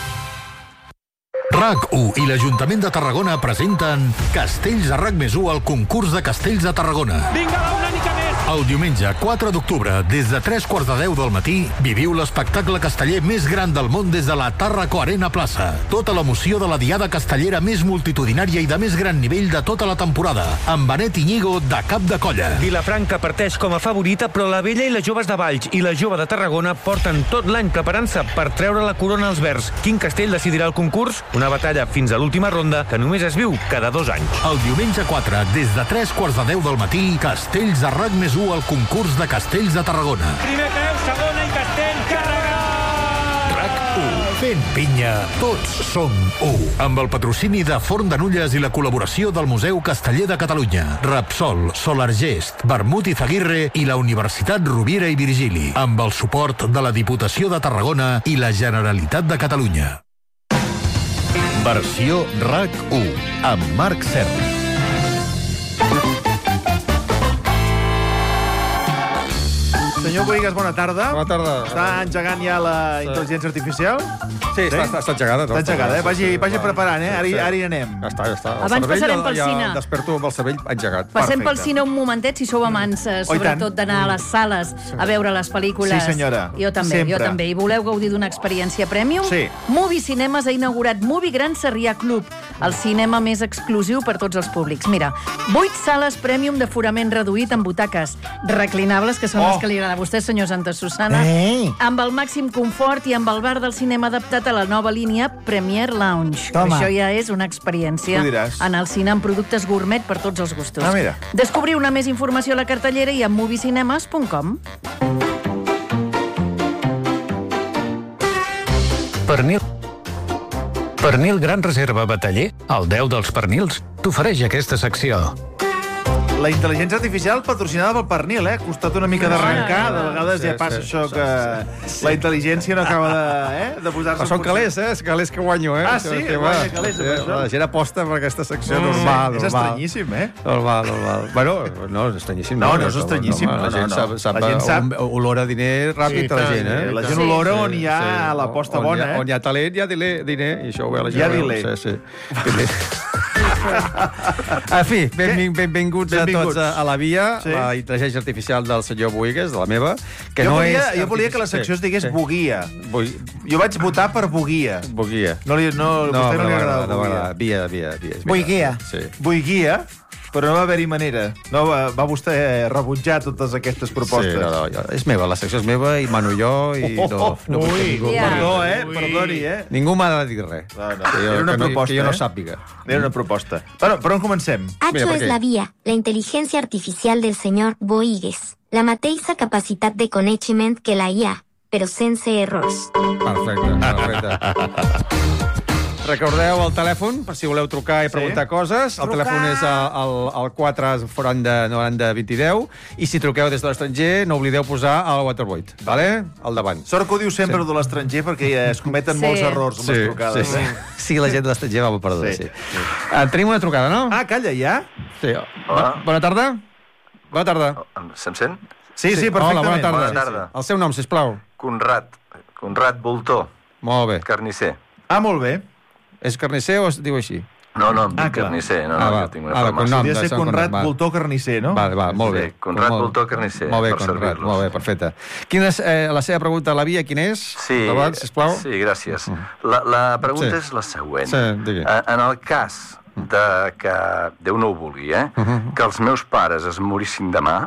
RAC1 i l'Ajuntament de Tarragona presenten Castells a RAC+1 al concurs de Castells de Tarragona. Vinga, va, una mica més. El diumenge 4 d'octubre, des de 3:45 del matí, viviu l'espectacle casteller més gran del món des de la Tàrraco Arena Plaça. Tota l'emoció de la diada castellera més multitudinària i de més gran nivell de tota la temporada, amb Benet Iñigo de cap de colla. Vilafranca parteix com a favorita, però la Vella i les joves de Valls i la jove de Tarragona porten tot l'any preparant-se per treure la corona als verds. Quin castell decidirà el concurs? Una batalla fins a l'última ronda que només es viu cada 2 anys. El diumenge 4, des de 3:45 del matí, Castells a RAC+1 al concurs de Castells de Tarragona. Primer peu, segona i castell, carregat! RAC1. Fent pinya, tots som 1. Amb el patrocini de Forn de Nulles i la col·laboració del Museu Casteller de Catalunya, Repsol, Solargest, Vermut i Zaguirre i la Universitat Rovira i Virgili, amb el suport de la Diputació de Tarragona i la Generalitat de Catalunya. Versió RAC1, amb Marc Serra. Senyor Boigas, bona tarda. Bona tarda. Està engegant ja la intel·ligència artificial? Sí, està engegada. Està engegada, eh? Vagi preparant, eh? Ara hi anem. Ja està. Abans passarem pel cine. Ja desperto amb el cervell engegat. Passem pel cine un momentet, si sou amants, sobretot d'anar a les sales a veure les pel·lícules. Sí, senyora. Jo també. I voleu gaudir d'una experiència premium? Sí. Movie Cinemes ha inaugurat Movie Gran Sarrià Club, el cinema més exclusiu per tots els públics. Mira, 8 sales premium d'aforament reduït amb butaques reclinables, que són les que li agrada a vostè, senyor Santa Susana, amb el màxim confort i amb el bar del cinema adaptat a la nova línia Premier Lounge. Això ja és una experiència en el cine amb productes gourmet per tots els gustos. Mira. Descobriu-ne més informació a la cartellera i a moviecinemes.com. Pernil Gran Reserva Bataller, el 10 dels pernils, t'ofereix aquesta secció. La intel·ligència artificial patrocinada pel pernil, eh? Ha costat una mica d'arrencar, de vegades ja passa això que la intel·ligència no acaba de posar-se... Però són calés, calés que guanyo, eh? Ah, sí? Guanya calés, per això. La gent aposta per aquesta secció normal. És estranyíssim, eh? Normal. Bueno, no, és estranyíssim. No és estranyíssim. La gent sap olora diner ràpid a la gent, eh? La gent olora on hi ha l'aposta bona, eh? On hi ha talent, hi ha diner, i això ho ve la gent. Hi ha diner. Sí. En fi, benvinguts a tots a la Via, la intel·ligència artificial del senyor Boigues, de la meva, que jo no volia, és... Jo volia que la secció es digués Boguia. Jo vaig votar per Boguia. Boguia. Vostè no li agradava Boguia. Via. Boiguia. Sí. Boiguia, però no va haver-hi manera. No va vostè rebutjar totes aquestes propostes. Sí, no, és meva, la secció és meva i mano jo i no ningú. Perdoni, Ningú m'ha de dir res. Era una proposta, que jo no sàpiga. Era una proposta. Bueno, per on comencem? Hacho es la vía, la inteligencia artificial del señor Boigues. La mateixa capacitat de coneixement que la IA, però sense errors. Perfecte. Recordeu el telèfon, per si voleu trucar i preguntar coses. El telèfon és el 4 90 20 10. I si truqueu des de l'estranger, no oblideu posar el Waterboyd, vale? Al davant. Sort que ho diu sempre de l'estranger, perquè es cometen molts errors amb les trucades. Sí, la gent de l'estranger va perdre. Tenim una trucada, no? Ah, calla, ja? Sí. Bona tarda. Bona tarda. Se'm sent? Sí, perfectament. Hola, bona tarda. Bona tarda. El seu nom, sisplau. Conrad Voltor. Molt bé. Carnisser. Ah, molt bé. És carnisser o es diu així? No, em dic Carnisser. Jo tinc una farmàcia. Podria ser Conrad Voltor Carnisser, no? Va, molt bé. Conrad Voltor Carnisser, molt bé, per Conrad, molt bé, perfecte. Quina és la seva pregunta a la Via? Quina és? Sí, sisplau. Sí, gràcies. La pregunta és la següent. Sí, en el cas de que, Déu no ho vulgui, que els meus pares es morissin demà,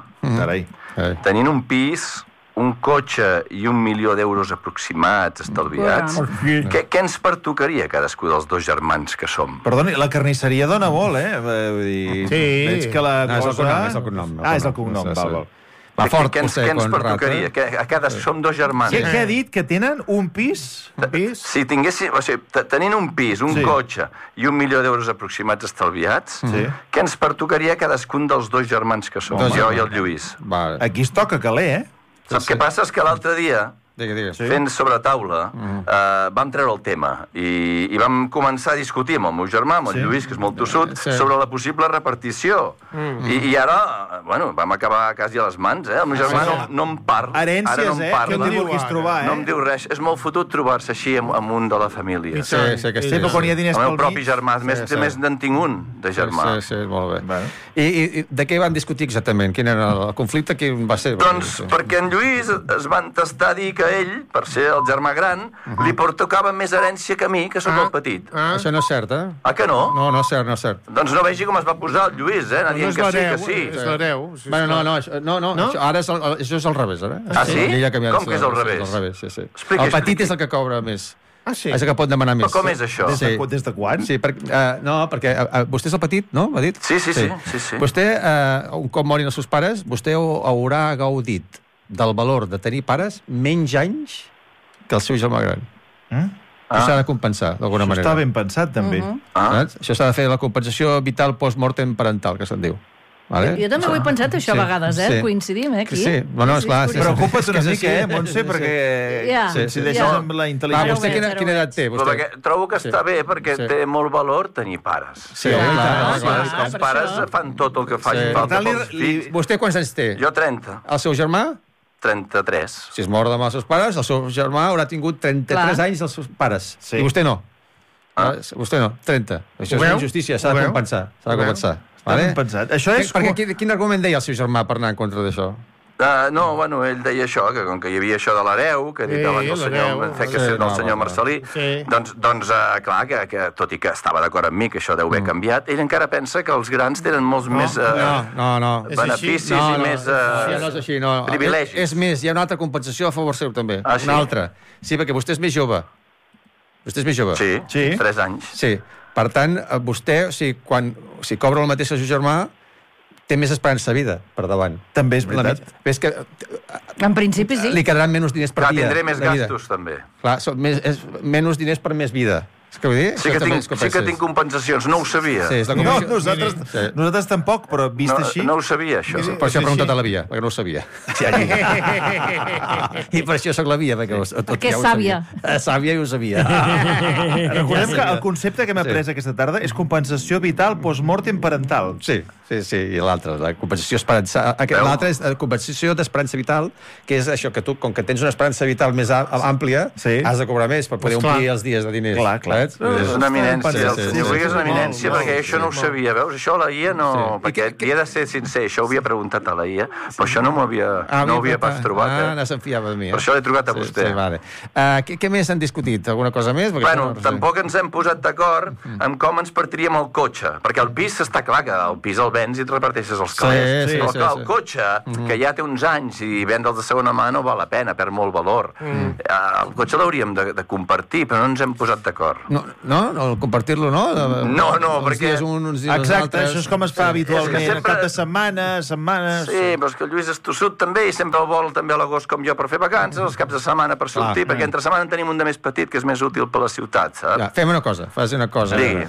tenint un pis, un cotxe i 1 milió d'euros aproximats estalviats, què ens pertocaria cadascú dels dos germans que som? Perdoni, la carnisseria dona molt, Vull dir, veig que la cosa... És el cognom. Ah, és el cognom, val. Què ens pertocaria? Som dos germans. Què ha dit? Que tenen un pis? Si tinguéssim... O sigui, tenint un pis, un cotxe i 1 milió d'euros aproximats estalviats, què ens pertocaria cadascun dels dos germans que som? Jo i el Lluís. Aquí es toca caler, Saps què passa? És que l'altre dia, fent sobre taula, vam treure el tema i vam començar a discutir amb el meu germà, amb el Lluís, que és molt tossut, sobre la possible repartició. I ara, vam acabar quasi a les mans, El meu germà no em parla. Herències, que no diu qui es trobar, No em diu res. És molt fotut trobar-se així amb un de la família. Sí, però quan hi ha diners pel mig... El meu propi germà, més n'en tinc un, de germà. Sí, molt bé. I de què van discutir exactament? Quin era el conflicte? Quin va ser? Doncs perquè en Lluís es va entestar a dir que ell, per ser el germà gran, li pertocava més herència que a mi, que sóc el petit. Això no és cert, Ah, que no? No és cert. Doncs no vegi com es va posar el Lluís, dient que sí. És l'hereu. No, ara això és al revés, ara. Ah, sí? Com que és al revés? És al revés, sí. El petit és el que cobra més. Ah, sí? És el que pot demanar més. Però com és això? Des de quan? Sí, perquè vostè és el petit, no? M'ha dit? Sí. Vostè, un cop morin els seus pares, vostè haurà gaudit del valor de tenir pares menys anys que el seu germà gran. Això s'ha de compensar, d'alguna manera. Això està ben pensat, també. Això s'ha de fer la compensació vital post-mortem parental, que se'n diu. Jo també ho he pensat, això, a vegades, coincidim, aquí. Sí, esclar. Preocupa't una mica, Montse, perquè coincideixes amb la intel·ligència. Vostè quina edat té? Trobo que està bé, perquè té molt valor tenir pares. Sí, els pares fan tot el que facin falta pels fills. Vostè quants anys té? Jo 30. El seu germà? 33. Si es mor demà els seus pares, el seu germà haurà tingut 33 anys dels seus pares. I vostè no. Vostè no, 30. Això és una injustícia, s'ha de compensar. Està ben pensat. Quin argument deia el seu germà per anar en contra d'això? Ell deia això, que com que hi havia això de l'hereu, que ha dit abans el senyor Marcelí, doncs, clar, que tot i que estava d'acord amb mi, que això deu haver canviat, ell encara pensa que els grans tenen molts més beneficis i més privilegis. És més, hi ha una altra compensació a favor seu, també. Una altra. Sí, perquè vostè és més jove. Sí, 3 anys. Sí. Per tant, vostè, si cobra el mateix que el seu germà, té més esperança de vida per davant. També és veritat. És que, en principi, sí. Li quedaran menys diners per dia. Tindré més gastos, també. Clar, menys diners per més vida. És que vull dir? Sí que tinc compensacions, no ho sabia. No, nosaltres tampoc, però vist així... No ho sabia, això. Per això he preguntat a la Via, perquè no ho sabia. I per això soc la Via, perquè és sàvia. Sàvia i ho sabia. Recordem que el concepte que hem après aquesta tarda és compensació vital post-mortem parental. Sí, i l'altre, la compensació esperança... L'altre és compensació d'esperança vital, que és això, que tu, com que tens una esperança vital més àmplia, has de cobrar més per poder omplir els dies de diners. Clar. saps? És una eminència. El senyor Boigues és una eminència, perquè això no ho sabia, veus? Això la IA no... Perquè havia de ser sincer, això ho havia preguntat a la IA, però això no ho havia pas trobat. No se'n fiava de mi. Per això l'he trucat a vostè. Què més han discutit? Alguna cosa més? Bueno, tampoc ens hem posat d'acord en com ens partiríem el cotxe, perquè el pis està clar que el pis el vens i et reparteixes els calés. Però clar, el cotxe, que ja té uns anys i vendre'ls de segona mà no val la pena, perd molt valor. El cotxe l'hauríem de compartir, però no ens hem posat d'acord. No? Compartir-lo, no? No, perquè... Exacte, això és com es fa habitualment, cap de setmanes... Sí, però és que el Lluís és tossut també i sempre el vol també a l'agost com jo per fer vacances, els caps de setmana per sortir, perquè entre setmana en tenim un de més petit que és més útil per la ciutat, saps? Fem una cosa, fas una cosa. Digui.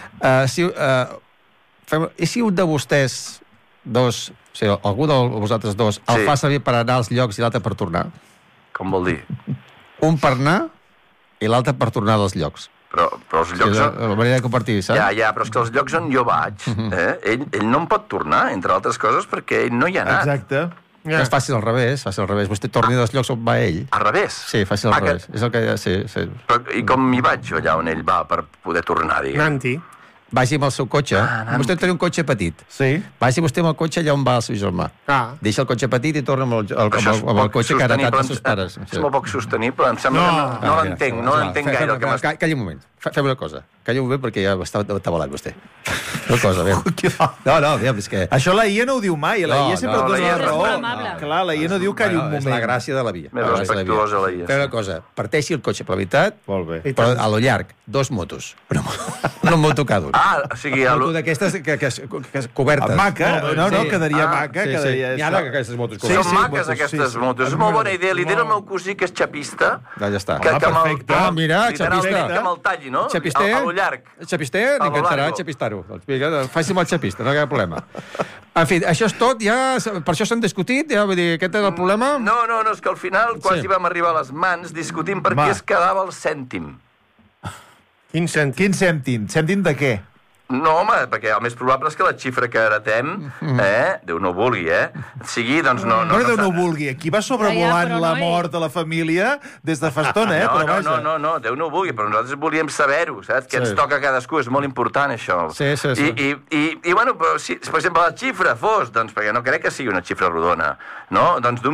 I si un de vostès dos, o sigui, algú de vosaltres dos, el fa servir per anar als llocs i l'altre per tornar? Com vol dir? Un per anar i l'altre per tornar dels llocs. Però els llocs... La manera de compartir, saps? Ja, però és que els llocs on jo vaig, ell no em pot tornar, entre altres coses, perquè ell no hi ha anat. Exacte. És fàcil al revés. Vostè torni dels llocs on va ell. Al revés? Sí, fàcil al revés. És el que... Sí. Però, i com hi vaig jo allà on ell va per poder tornar, diguem? Nanti. Vagi amb el seu cotxe. Vostè té un cotxe petit. Sí. Vagi vostè amb el cotxe allà on va el seu germà. Deixa el cotxe petit i torna amb el cotxe que ha heretat dels seus pares. És molt poc sostenible, em sembla que no l'entenc gaire. Calli un moment. Fem una cosa. Calli un moment perquè ja està tabalat vostè. Una cosa, aviam. No, és que... Això la IA no ho diu mai, la IA sempre et dona la raó. Clar, la IA no diu calli un moment. És la gràcia de la via. Més respectuosa la IA. Fem una cosa, parteixi el cotxe per la meitat, però a lo llarg, 2 motos. Una moto cada un. O sigui... Una moto d'aquestes cobertes. Maca, no, quedaria maca. Hi ha aquestes motos cobertes. Són maques aquestes motos, és molt bona idea. Li diré al meu cosí que és xapista. Ja està. Perfecte. Mira, xapista. Que me'l talli, no? Xapister? A lo llarg. Xapister? N'encantarà xapistar-ho. Faci'm el xapista, no hi ha problema. En fi, això és tot, ja... Per això s'han discutit, ja, vull dir, aquest és el problema? No, és que al final, quasi vam arribar a les mans discutint per què es quedava el cèntim. Quin cèntim? Cèntim de què? No, home, perquè el més probable és que la xifra que heretem, Déu no vulgui, sigui, doncs no... No, Déu no vulgui, aquí va sobrevolant la mort de la família des de fa estona, No, Déu no vulgui, però nosaltres volíem saber-ho, saps? Que ens toca a cadascú, és molt important, això. Sí. I bueno, però si, per exemple, la xifra fos, doncs, perquè no crec que sigui una xifra rodona, no? Doncs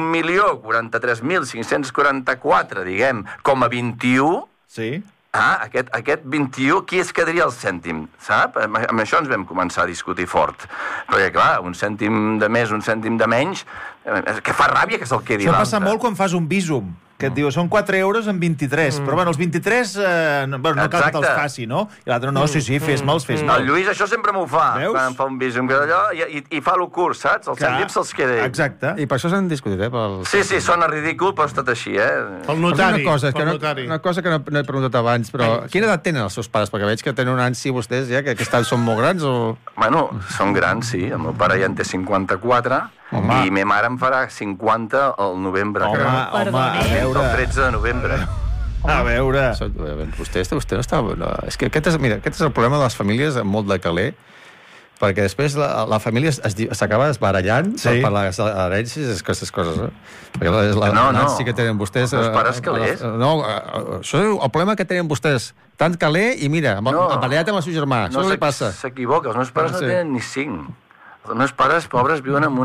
d'1.043.544, diguem, com a 21... Sí. Aquest 21, qui es quedaria el cèntim, sap? Amb això ens vam començar a discutir fort. Perquè, clar, un cèntim de més, un cèntim de menys, que fa ràbia que se'l quedi l'altre. Això passa molt quan fas un bísum, que et diu, són 4 euros en 23, però bueno, els 23, no cal que te'ls faci, no? I l'altre, no, sí, fes-me'ls. El Lluís això sempre m'ho fa, quan em fa un bísum, i fa el curs, saps? Els cèntims se'ls queda ell. Exacte. I per això s'han discutit, Sí, sona ridícul, però ha estat així, El notari. Una cosa que no he preguntat abans, però quina edat tenen els seus pares? Perquè veig que tenen un ansi vostès, ja, que són molt grans, o...? Bueno, són grans, sí. El meu pare ja en té 54, i ma mare em farà 50 al novembre. A veure... El 13 de novembre. A veure... Vostè no està... És que aquest és el problema de les famílies amb molt de caler, perquè després la família s'acaba desbarallant per les herències i aquestes coses. Perquè l'anàlisi que tenen vostès... Els pares calés? No, això és el problema que tenen vostès. Tant caler i mira, barallat amb el seu germà. Això no li passa. S'equivoca, els meus pares no tenen ni 5. Els meus pares, pobres, viuen en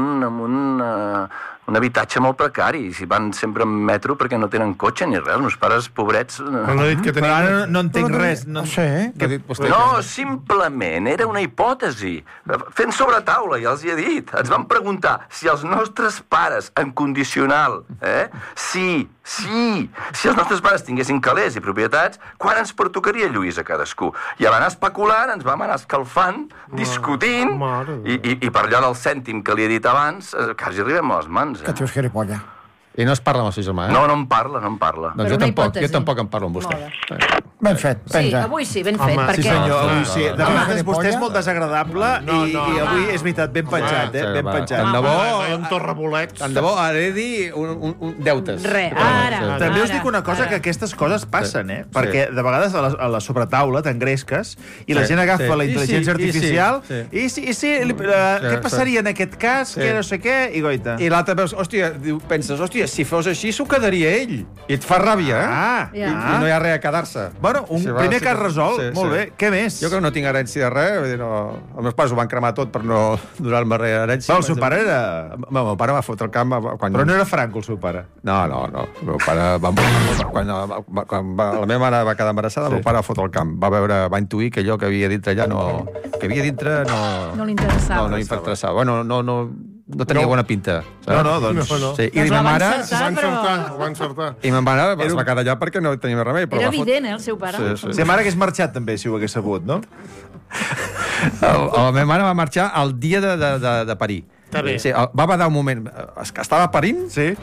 un habitatge molt precari. Si van sempre en metro perquè no tenen cotxe ni res. Els meus pares, pobrets... Però ara no entenc res. No sé, què ha dit vostè? No, simplement era una hipòtesi. Fent sobre taula, ja els hi he dit. Ens van preguntar si els nostres pares, en condicional, si els nostres pares tinguessin calés i propietats, quan ens pertocaria, Lluís, a cadascú? I van anar especulant, ens vam anar escalfant, discutint, i per allò del cèntim que li he dit abans, quasi arribem a les mans. Que tu és gilipolles. I no es parla amb el seu germà, No em parla. Doncs jo tampoc em parlo amb vostè. Ben fet, penja. Sí, avui sí, ben fet. Sí, senyor, avui sí. De vegades vostè és molt desagradable i avui és veritat, ben penjat, ben penjat. Tant de bo... Un torrebolets. Tant de bo heredi un deutes. Ara. També us dic una cosa, que aquestes coses passen, perquè de vegades a la sobretaula t'engresques i la gent agafa la intel·ligència artificial i què passaria en aquest cas, que no sé què, i goita. I l'altre penses, hòstia, si fos així, s'ho quedaria ell. I et fa ràbia, I no hi ha res a quedar-se. Bueno, primer cas resolt. Molt bé. Què més? Jo que no tinc herència de res. Vull dir, els meus pares ho van cremar tot per no donar-me res herència. El seu pare era... El meu pare va fotre el camp... Però no era Franco, el seu pare. No. El meu pare... Quan la meva mare va quedar embarassada, el meu pare va fotre el camp. Va intuir que allò que havia dintre allà no... Que havia dintre no... No li interessava. No li interessava. Bueno, no tenia bona pinta. Doncs... Sí. I ma mare... Ho va encertar. I ma mare es va quedar allà perquè no tenia més remei. Era evident, el seu pare. Sí, mare hagués marxat també, si ho hagués sabut, no? La meva mare va marxar el dia de parir. Està bé. Sí, va badar un moment. Estava parint